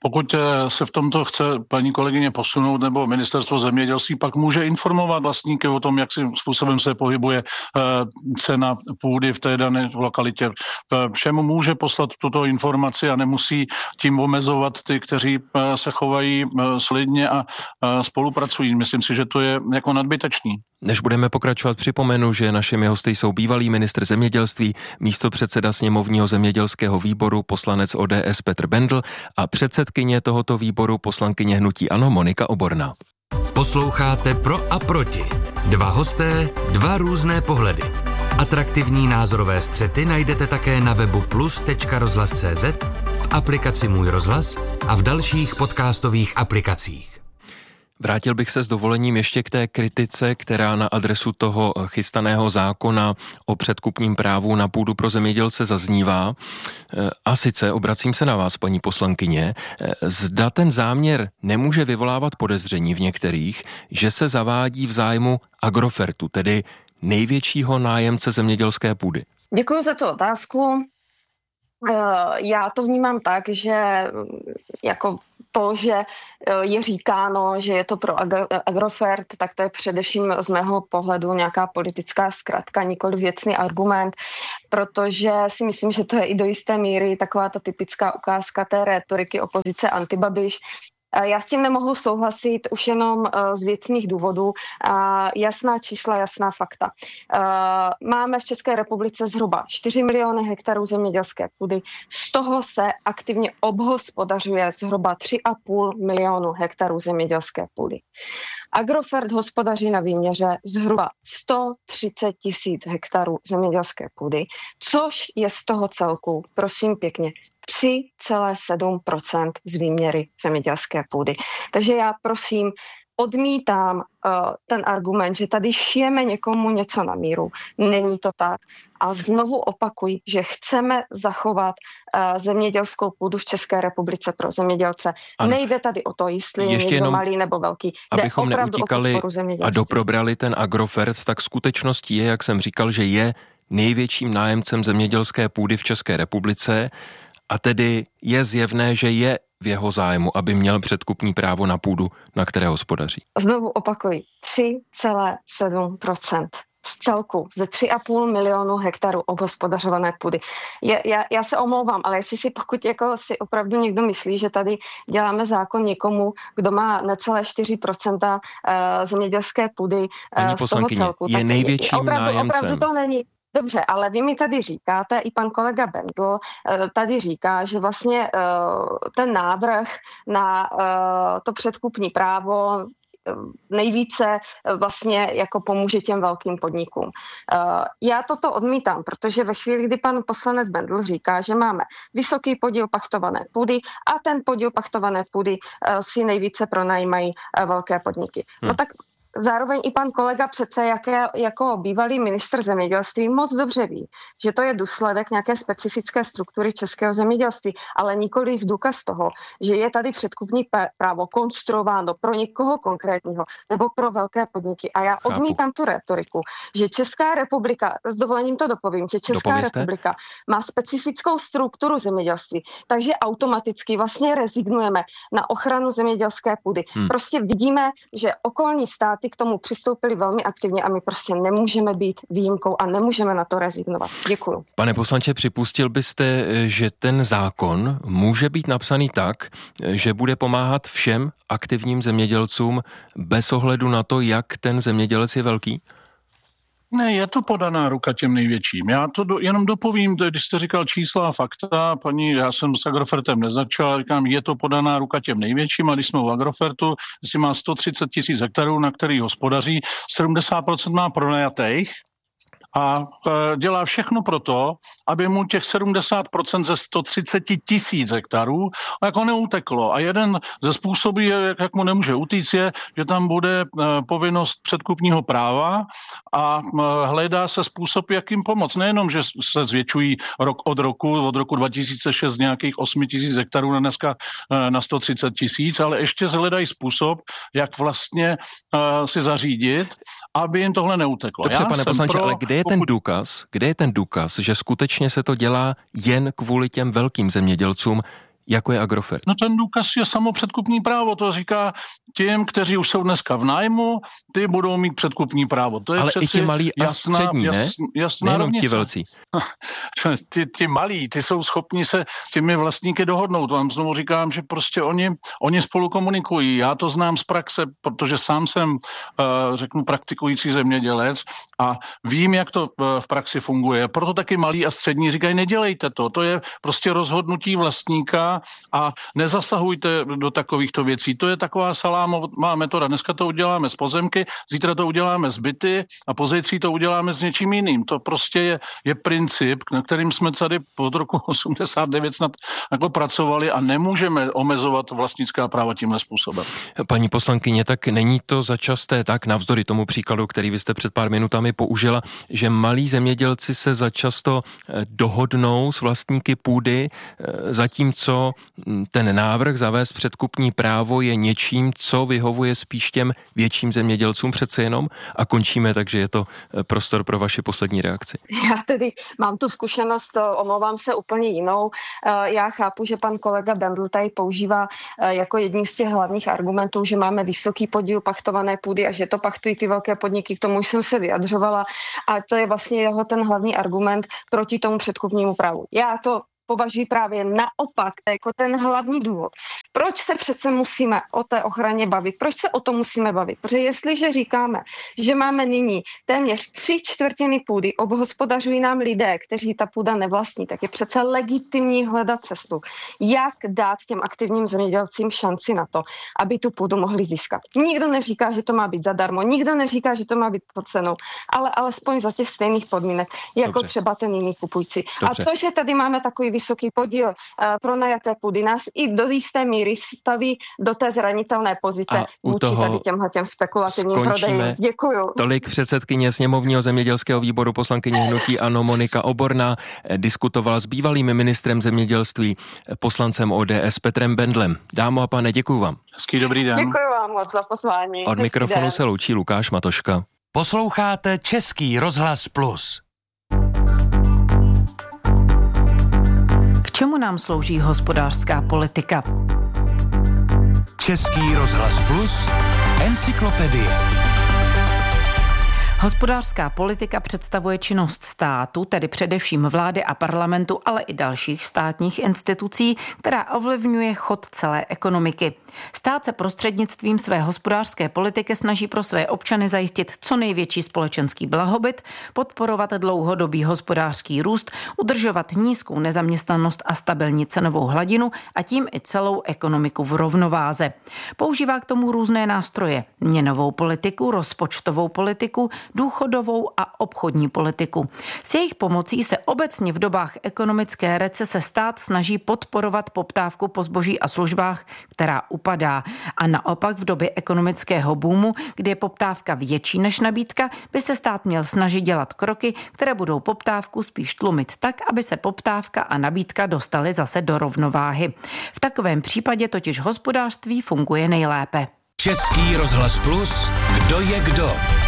Pokud se v tomto chce paní kolegyně posunout nebo ministerstvo zemědělství, pak může informovat vlastníky o tom, jakým způsobem se pohybuje cena půdy v té dané lokalitě. Všemu může poslat tuto informaci a nemusí tím omezovat ty, kteří se chovají solidně a spolupracují. Myslím si, že to je jako nadbytečný. Než budeme pokračovat, připomenu, že našimi hosty jsou bývalý ministr zemědělství, místopředseda sněmovního zemědělského výboru, poslanec ODS Petr Bendl a předsedkyně tohoto výboru, poslankyně hnutí ANO Monika Oborná. Posloucháte Pro a proti. Dva hosté, dva různé pohledy. Atraktivní názorové střety najdete také na webu plus.rozhlas.cz, v aplikaci Můj rozhlas a v dalších podcastových aplikacích. Vrátil bych se s dovolením ještě k té kritice, která na adresu toho chystaného zákona o předkupním právu na půdu pro zemědělce zaznívá. A sice obracím se na vás, paní poslankyně, zda ten záměr nemůže vyvolávat podezření v některých, že se zavádí v zájmu Agrofertu, tedy největšího nájemce zemědělské půdy. Děkuji za tu otázku. Já to vnímám tak, že jako to, že je říkáno, že je to pro Agrofert, tak to je především z mého pohledu nějaká politická zkratka, nikoli věcný argument, protože si myslím, že to je i do jisté míry taková ta typická ukázka té rétoriky opozice antibabiš. Já s tím nemohu souhlasit už jenom z věcných důvodů. Jasná čísla, jasná fakta. Máme v České republice zhruba 4 miliony hektarů zemědělské půdy, z toho se aktivně obhospodařuje zhruba 3,5 milionu hektarů zemědělské půdy. Agrofert hospodaří na výměře zhruba 130 000 hektarů zemědělské půdy, což je z toho celku, prosím pěkně, 3,7% z výměry zemědělské půdy. Takže já prosím, odmítám ten argument, že tady šijeme někomu něco na míru. Není to tak. A znovu opakuji, že chceme zachovat zemědělskou půdu v České republice pro zemědělce. Ano. Nejde tady o to, jestli je někdo malý nebo velký. Abychom neutíkali a doprobrali ten Agrofert, tak skutečností je, jak jsem říkal, že je největším nájemcem zemědělské půdy v České republice a tedy je zjevné, že je v jeho zájmu, aby měl předkupní právo na půdu, na které hospodaří. Znovu opakuji, 3,7% z celku ze 3,5 milionu hektarů obhospodařované půdy. Já se omlouvám, ale jestli pokud jako si opravdu někdo myslí, že tady děláme zákon někomu, kdo má necelé 4% zemědělské půdy z toho celku, je největším nájemcem. Opravdu to není. Dobře, ale vy mi tady říkáte, i pan kolega Bendl tady říká, že vlastně ten návrh na to předkupní právo nejvíce vlastně jako pomůže těm velkým podnikům. Já toto odmítám, protože ve chvíli, kdy pan poslanec Bendl říká, že máme vysoký podíl pachtované půdy a ten podíl pachtované půdy si nejvíce pronajímají velké podniky. No tak zároveň i pan kolega přece jako bývalý ministr zemědělství moc dobře ví, že to je důsledek nějaké specifické struktury českého zemědělství, ale nikoli v důkaz toho, že je tady předkupní právo konstruováno pro někoho konkrétního nebo pro velké podniky. A já odmítám tu retoriku, že Česká republika, s dovolením to dopovím, že Česká republika má specifickou strukturu zemědělství, takže automaticky vlastně rezignujeme na ochranu zemědělské půdy. Prostě vidíme, že okolní státy k tomu přistoupili velmi aktivně a my prostě nemůžeme být výjimkou a nemůžeme na to rezignovat. Děkuju. Pane poslanče, připustil byste, že ten zákon může být napsaný tak, že bude pomáhat všem aktivním zemědělcům bez ohledu na to, jak ten zemědělec je velký? Ne, je to podaná ruka těm největším. Já to jenom dopovím, když jste říkal čísla a fakta, já jsem s Agrofertem nezačal, říkám, je to podaná ruka těm největším, a když jsme u Agrofertu, jestli má 130 000 hektarů, na který hospodaří, 70% má pronajatých a dělá všechno pro to, aby mu těch 70% ze 130 000 hektarů jako neuteklo. A jeden ze způsobů, jak mu nemůže utíct, je, že tam bude povinnost předkupního práva a hledá se způsob, jak jim pomoct. Nejenom, že se zvětšují rok od roku 2006 z nějakých 8 000 hektarů na dneska na 130 000, ale ještě hledají způsob, jak vlastně si zařídit, aby jim tohle neuteklo. Dobře, pane poslanče, ale kde je ten důkaz, že skutečně se to dělá jen kvůli těm velkým zemědělcům, jako je Agrofert? No ten důkaz je samo předkupní právo, to říká těm, kteří už jsou dneska v nájmu, ty budou mít předkupní právo. To je ale přeci i ti malí a střední, ne? Jasná nejenom ti rovnice. velcí. Ti malí, ty jsou schopni se s těmi vlastníky dohodnout. Vám znovu říkám, že prostě oni spolu komunikují. Já to znám z praxe, protože sám jsem, řeknu, praktikující zemědělec a vím, jak to v praxi funguje. Proto taky malí a střední říkají, nedělejte to. To je prostě rozhodnutí vlastníka a nezasahujte do takovýchto věcí. To je taková salámová metoda. Dneska to uděláme z pozemky, zítra to uděláme z byty a pozítří to uděláme s něčím jiným. To prostě je princip, na kterým jsme tady od roku 89 snad jako pracovali a nemůžeme omezovat vlastnická práva tímhle způsobem. Paní poslankyně, tak není to začasté tak, navzdory tomu příkladu, který vy jste před pár minutami použila, že malí zemědělci se začasto dohodnou s vlastníky půdy, zatímco ten návrh zavést předkupní právo je něčím, co vyhovuje spíš těm větším zemědělcům přece jenom, a končíme, takže je to prostor pro vaši poslední reakci. Já tedy mám tu zkušenost, omlouvám se, úplně jinou. Já chápu, že pan kolega Bendl tady používá jako jedním z těch hlavních argumentů, že máme vysoký podíl pachtované půdy a že to pachtují ty velké podniky, k tomu už jsem se vyjadřovala a to je vlastně jeho ten hlavní argument proti tomu předkupnímu právu. Já to považuji právě naopak, jako ten hlavní důvod. Proč se přece musíme o té ochraně bavit? Proč se o tom musíme bavit? Protože jestliže říkáme, že máme nyní téměř 3/4 půdy, obhospodařují nám lidé, kteří ta půda nevlastní, tak je přece legitimní hledat cestu, jak dát těm aktivním zemědělcům šanci na to, aby tu půdu mohli získat. Nikdo neříká, že to má být zadarmo, nikdo neříká, že to má být pod cenou, ale alespoň za těch stejných podmínek, jako Dobře. třeba ten jiný kupující. Dobře. A to, že tady máme takový vysoký podíl pronajaté půdy, nás i do jisté míry staví do té zranitelné pozice vůči tady těmhletěm spekulativním prodejům. Děkuju. Tolik předsedkyně sněmovního zemědělského výboru, poslankyně hnutí ANO Monika Oborná, diskutovala s bývalým ministrem zemědělství, poslancem ODS Petrem Bendlem. Dámo a pane, děkuju vám. Hezký dobrý den. Děkuju vám moc za pozvání. Od mikrofonu se loučí Lukáš Matoška. Posloucháte Český rozhlas Plus. K čemu nám slouží hospodářská politika? Český rozhlas Plus, encyklopedie. Hospodářská politika představuje činnost státu, tedy především vlády a parlamentu, ale i dalších státních institucí, která ovlivňuje chod celé ekonomiky. Stát se prostřednictvím své hospodářské politiky snaží pro své občany zajistit co největší společenský blahobyt, podporovat dlouhodobý hospodářský růst, udržovat nízkou nezaměstnanost a stabilní cenovou hladinu a tím i celou ekonomiku v rovnováze. Používá k tomu různé nástroje: měnovou politiku, rozpočtovou politiku, důchodovou a obchodní politiku. S jejich pomocí se obecně v dobách ekonomické recese stát snaží podporovat poptávku po zboží a službách, která upadá. A naopak v době ekonomického boomu, kdy je poptávka větší než nabídka, by se stát měl snažit dělat kroky, které budou poptávku spíš tlumit tak, aby se poptávka a nabídka dostaly zase do rovnováhy. V takovém případě totiž hospodářství funguje nejlépe. Český rozhlas Plus, kdo je kdo?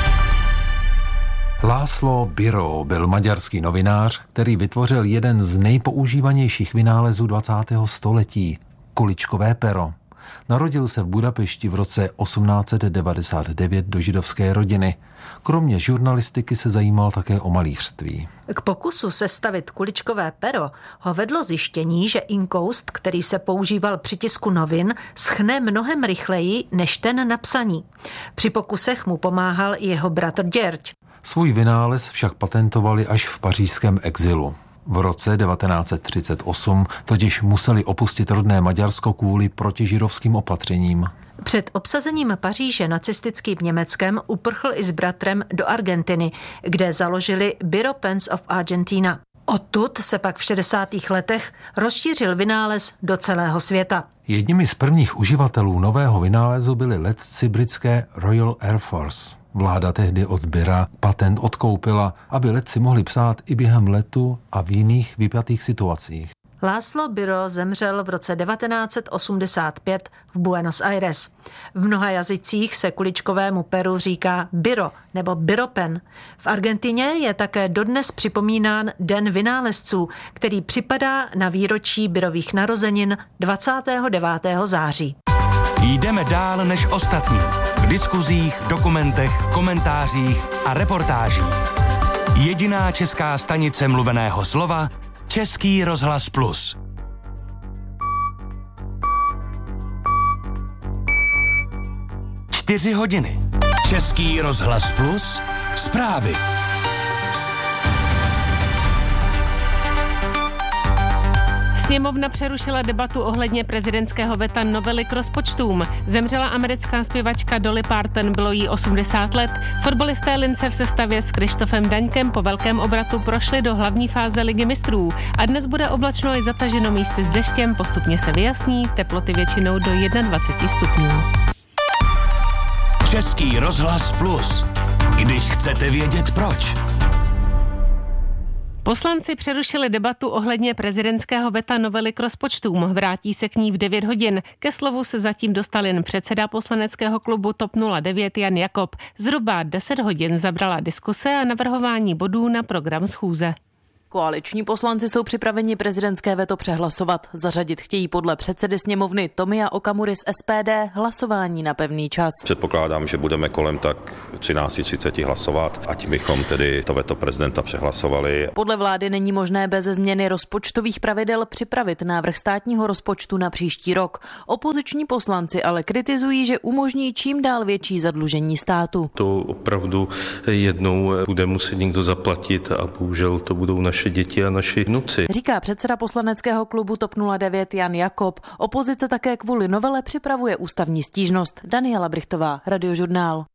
László Biró byl maďarský novinář, který vytvořil jeden z nejpoužívanějších vynálezů 20. století – kuličkové pero. Narodil se v Budapešti v roce 1899 do židovské rodiny. Kromě žurnalistiky se zajímal také o malířství. K pokusu sestavit kuličkové pero ho vedlo zjištění, že inkoust, který se používal při tisku novin, schne mnohem rychleji než ten na psaní. Při pokusech mu pomáhal i jeho bratr Děrď. Svůj vynález však patentovali až v pařížském exilu. V roce 1938 totiž museli opustit rodné Maďarsko kvůli protižidovským opatřením. Před obsazením Paříže nacistickým Německem uprchl i s bratrem do Argentiny, kde založili Bureau Pens of Argentina. Odtud se pak v 60. letech rozšířil vynález do celého světa. Jedními z prvních uživatelů nového vynálezu byli letci britské Royal Air Force. Vláda tehdy od Bira patent odkoupila, aby letci mohli psát i během letu a v jiných vypjatých situacích. László Biro zemřel v roce 1985 v Buenos Aires. V mnoha jazycích se kuličkovému peru říká Biro nebo Biropen. V Argentině je také dodnes připomínán Den vynálezců, který připadá na výročí Birových narozenin 29. září. Jdeme dál než ostatní. V diskuzích, dokumentech, komentářích a reportážích. Jediná česká stanice mluveného slova Český rozhlas Plus. Čtyři hodiny. Český rozhlas Plus. Zprávy. Sněmovna přerušila debatu ohledně prezidentského veta novely k rozpočtům. Zemřela americká zpěvačka Dolly Parton, bylo jí 80 let. Fotbalisté Lince v sestavě s Krištofem Daňkem po velkém obratu prošli do hlavní fáze Ligy mistrů. A dnes bude oblačno i zataženo místy s deštěm, postupně se vyjasní, teploty většinou do 21 stupňů. Český rozhlas Plus. Když chcete vědět proč. Poslanci přerušili debatu ohledně prezidentského veta novely k rozpočtům. Vrátí se k ní v 9 hodin. Ke slovu se zatím dostal jen předseda poslaneckého klubu TOP 09 Jan Jakob. Zhruba 10 hodin zabrala diskuse a navrhování bodů na program schůze. Koaliční poslanci jsou připraveni prezidentské veto přehlasovat. Zařadit chtějí podle předsedy sněmovny Tomia Okamury z SPD hlasování na pevný čas. Předpokládám, že budeme kolem tak 13:30 hlasovat a tím bychom tedy to veto prezidenta přehlasovali. Podle vlády není možné bez změny rozpočtových pravidel připravit návrh státního rozpočtu na příští rok. Opoziční poslanci ale kritizují, že umožní čím dál větší zadlužení státu. To opravdu jednou bude muset někdo zaplatit a bohužel to budou naše děti a naši vnuci. Říká předseda poslaneckého klubu TOP 09 Jan Jakob. Opozice také kvůli novele připravuje ústavní stížnost. Daniela Brichtová, Radiožurnál.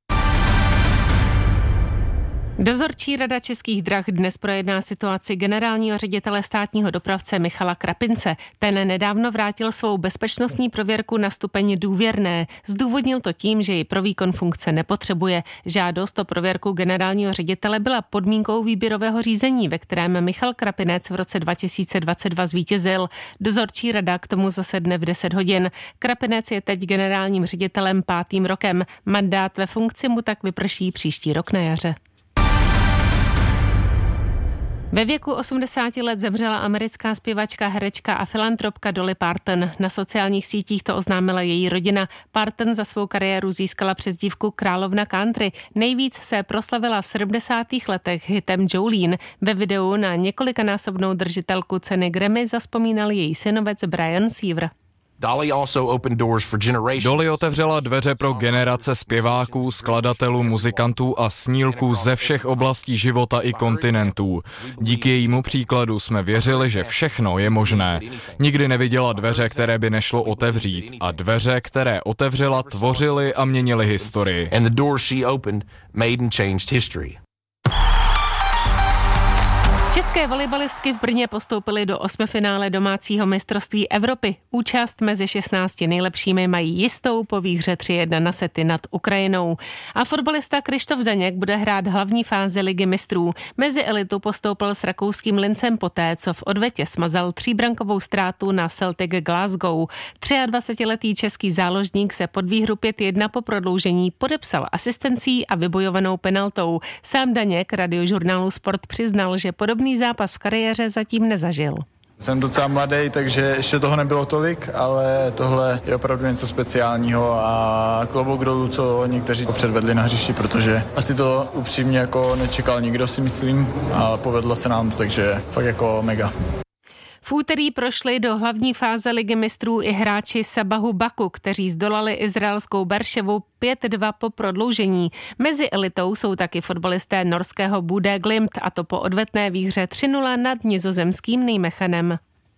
Dozorčí rada Českých drah dnes projedná situaci generálního ředitele státního dopravce Michala Krapince. Ten nedávno vrátil svou bezpečnostní prověrku na stupeň důvěrné. Zdůvodnil to tím, že ji pro výkon funkce nepotřebuje. Žádost o prověrku generálního ředitele byla podmínkou výběrového řízení, ve kterém Michal Krapinec v roce 2022 zvítězil. Dozorčí rada k tomu zasedne v 10 hodin. Krapinec je teď generálním ředitelem 5. rokem. Mandát ve funkci mu tak vyprší příští rok na jaře. Ve věku 80 let zemřela americká zpěvačka, herečka a filantropka Dolly Parton. Na sociálních sítích to oznámila její rodina. Parton za svou kariéru získala přezdívku Královna country. Nejvíc se proslavila v 70. letech hitem Jolene. Ve videu na několikanásobnou držitelku ceny Grammy zavzpomínal její synovec Brian Seaver. Dolly otevřela dveře pro generace zpěváků, skladatelů, muzikantů a snílků ze všech oblastí života i kontinentů. Díky jejímu příkladu jsme věřili, že všechno je možné. Nikdy neviděla dveře, které by nešlo otevřít. A dveře, které otevřela, tvořily a měnily historii. České volejbalistky v Brně postoupily do 8finále domácího mistrovství Evropy. Účast mezi 16 nejlepšími mají jistou po výhře 3-1 na sety nad Ukrajinou. A fotbalista Krištof Daněk bude hrát hlavní fázi Ligy mistrů. Mezi elitu postoupil s rakouským Lincem poté, co v odvetě smazal 3brankovou ztrátu na Celtic Glasgow. 23letý český záložník se pod výhru 5-1 po prodloužení podepsal asistencí a vybojovanou penaltou. Sám Daněk Radiožurnálu Sport přiznal, že podobný zápas v kariéře zatím nezažil. Jsem docela mladý, takže ještě toho nebylo tolik, ale tohle je opravdu něco speciálního a klobouk dolů, co někteří předvedli na hřišti, protože asi to upřímně jako nečekal nikdo, si myslím, a povedlo se nám to, takže fakt jako mega. V úterý prošli do hlavní fáze Ligy mistrů i hráči Sabahu Baku, kteří zdolali izraelskou Berševu 5-2 po prodloužení. Mezi elitou jsou taky fotbalisté norského Bodø Glimt, a to po odvetné výhře 3-0 nad nizozemským Nijmechenem.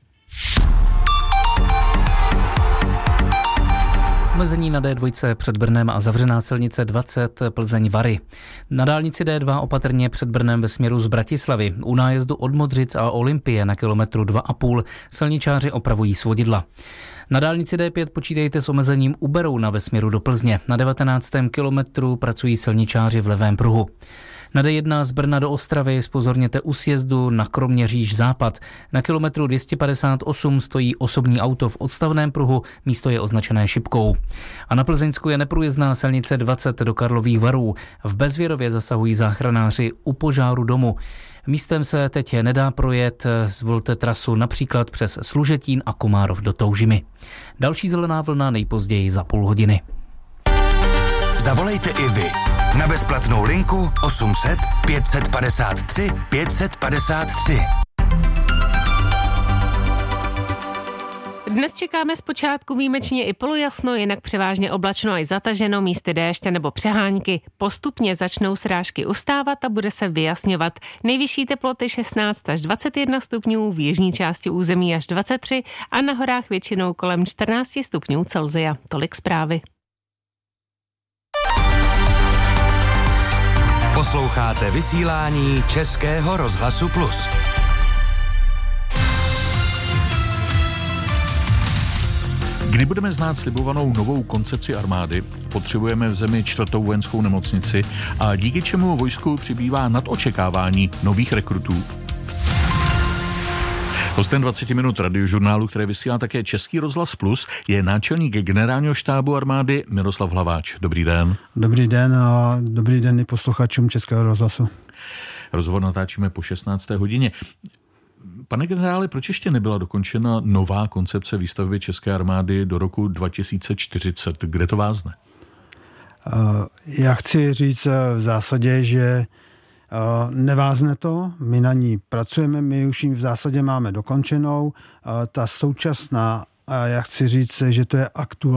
Omezení na D2 před Brnem a zavřená silnice 20 Plzeň-Vary. Na dálnici D2 opatrně před Brnem ve směru z Bratislavy. U nájezdu od Modřic a Olympie na kilometru 2,5 silničáři opravují svodidla. Na dálnici D5 počítejte s omezením u Berouna ve směru do Plzně. Na 19. kilometru pracují silničáři v levém pruhu. Na D1 z Brna do Ostravy zpozorněte u sjezdu na Kroměříž západ. Na kilometru 258 stojí osobní auto v odstavném pruhu, místo je označené šipkou. A na Plzeňsku je neprůjezdná silnice 20 do Karlových Varů. V Bezvěrově zasahují záchranáři u požáru domu. Místem se teď nedá projet, zvolte trasu například přes Služetín a Komárov do Toužimy. Další zelená vlna nejpozději za půl hodiny. Zavolejte i vy na bezplatnou linku 800 553 553. Dnes čekáme zpočátku výjimečně i polojasno, jinak převážně oblačno i zataženo, místy déště nebo přehánky. Postupně začnou srážky ustávat a bude se vyjasňovat. Nejvyšší teploty 16 až 21 stupňů, v jižní části území až 23 a na horách většinou kolem 14 stupňů Celsia. Tolik zprávy. Posloucháte vysílání Českého rozhlasu Plus. Kdy budeme znát slibovanou novou koncepci armády, potřebujeme v zemi 4. vojenskou nemocnici a díky čemu vojsku přibývá nad očekávání nových rekrutů. Hostem 20 minut radiožurnálu, které vysílá také Český rozhlas Plus, je náčelník generálního štábu armády Miroslav Hlaváč. Dobrý den. Dobrý den a dobrý den i posluchačům Českého rozhlasu. Rozhovor natáčíme po 16. hodině. Pane generále, proč ještě nebyla dokončena nová koncepce výstavby České armády do roku 2040? Kde to vázne? Já chci říct v zásadě, že nevázne to, my na ní pracujeme, my už ji v zásadě máme dokončenou. Ta současná, já chci říct, že to je aktuální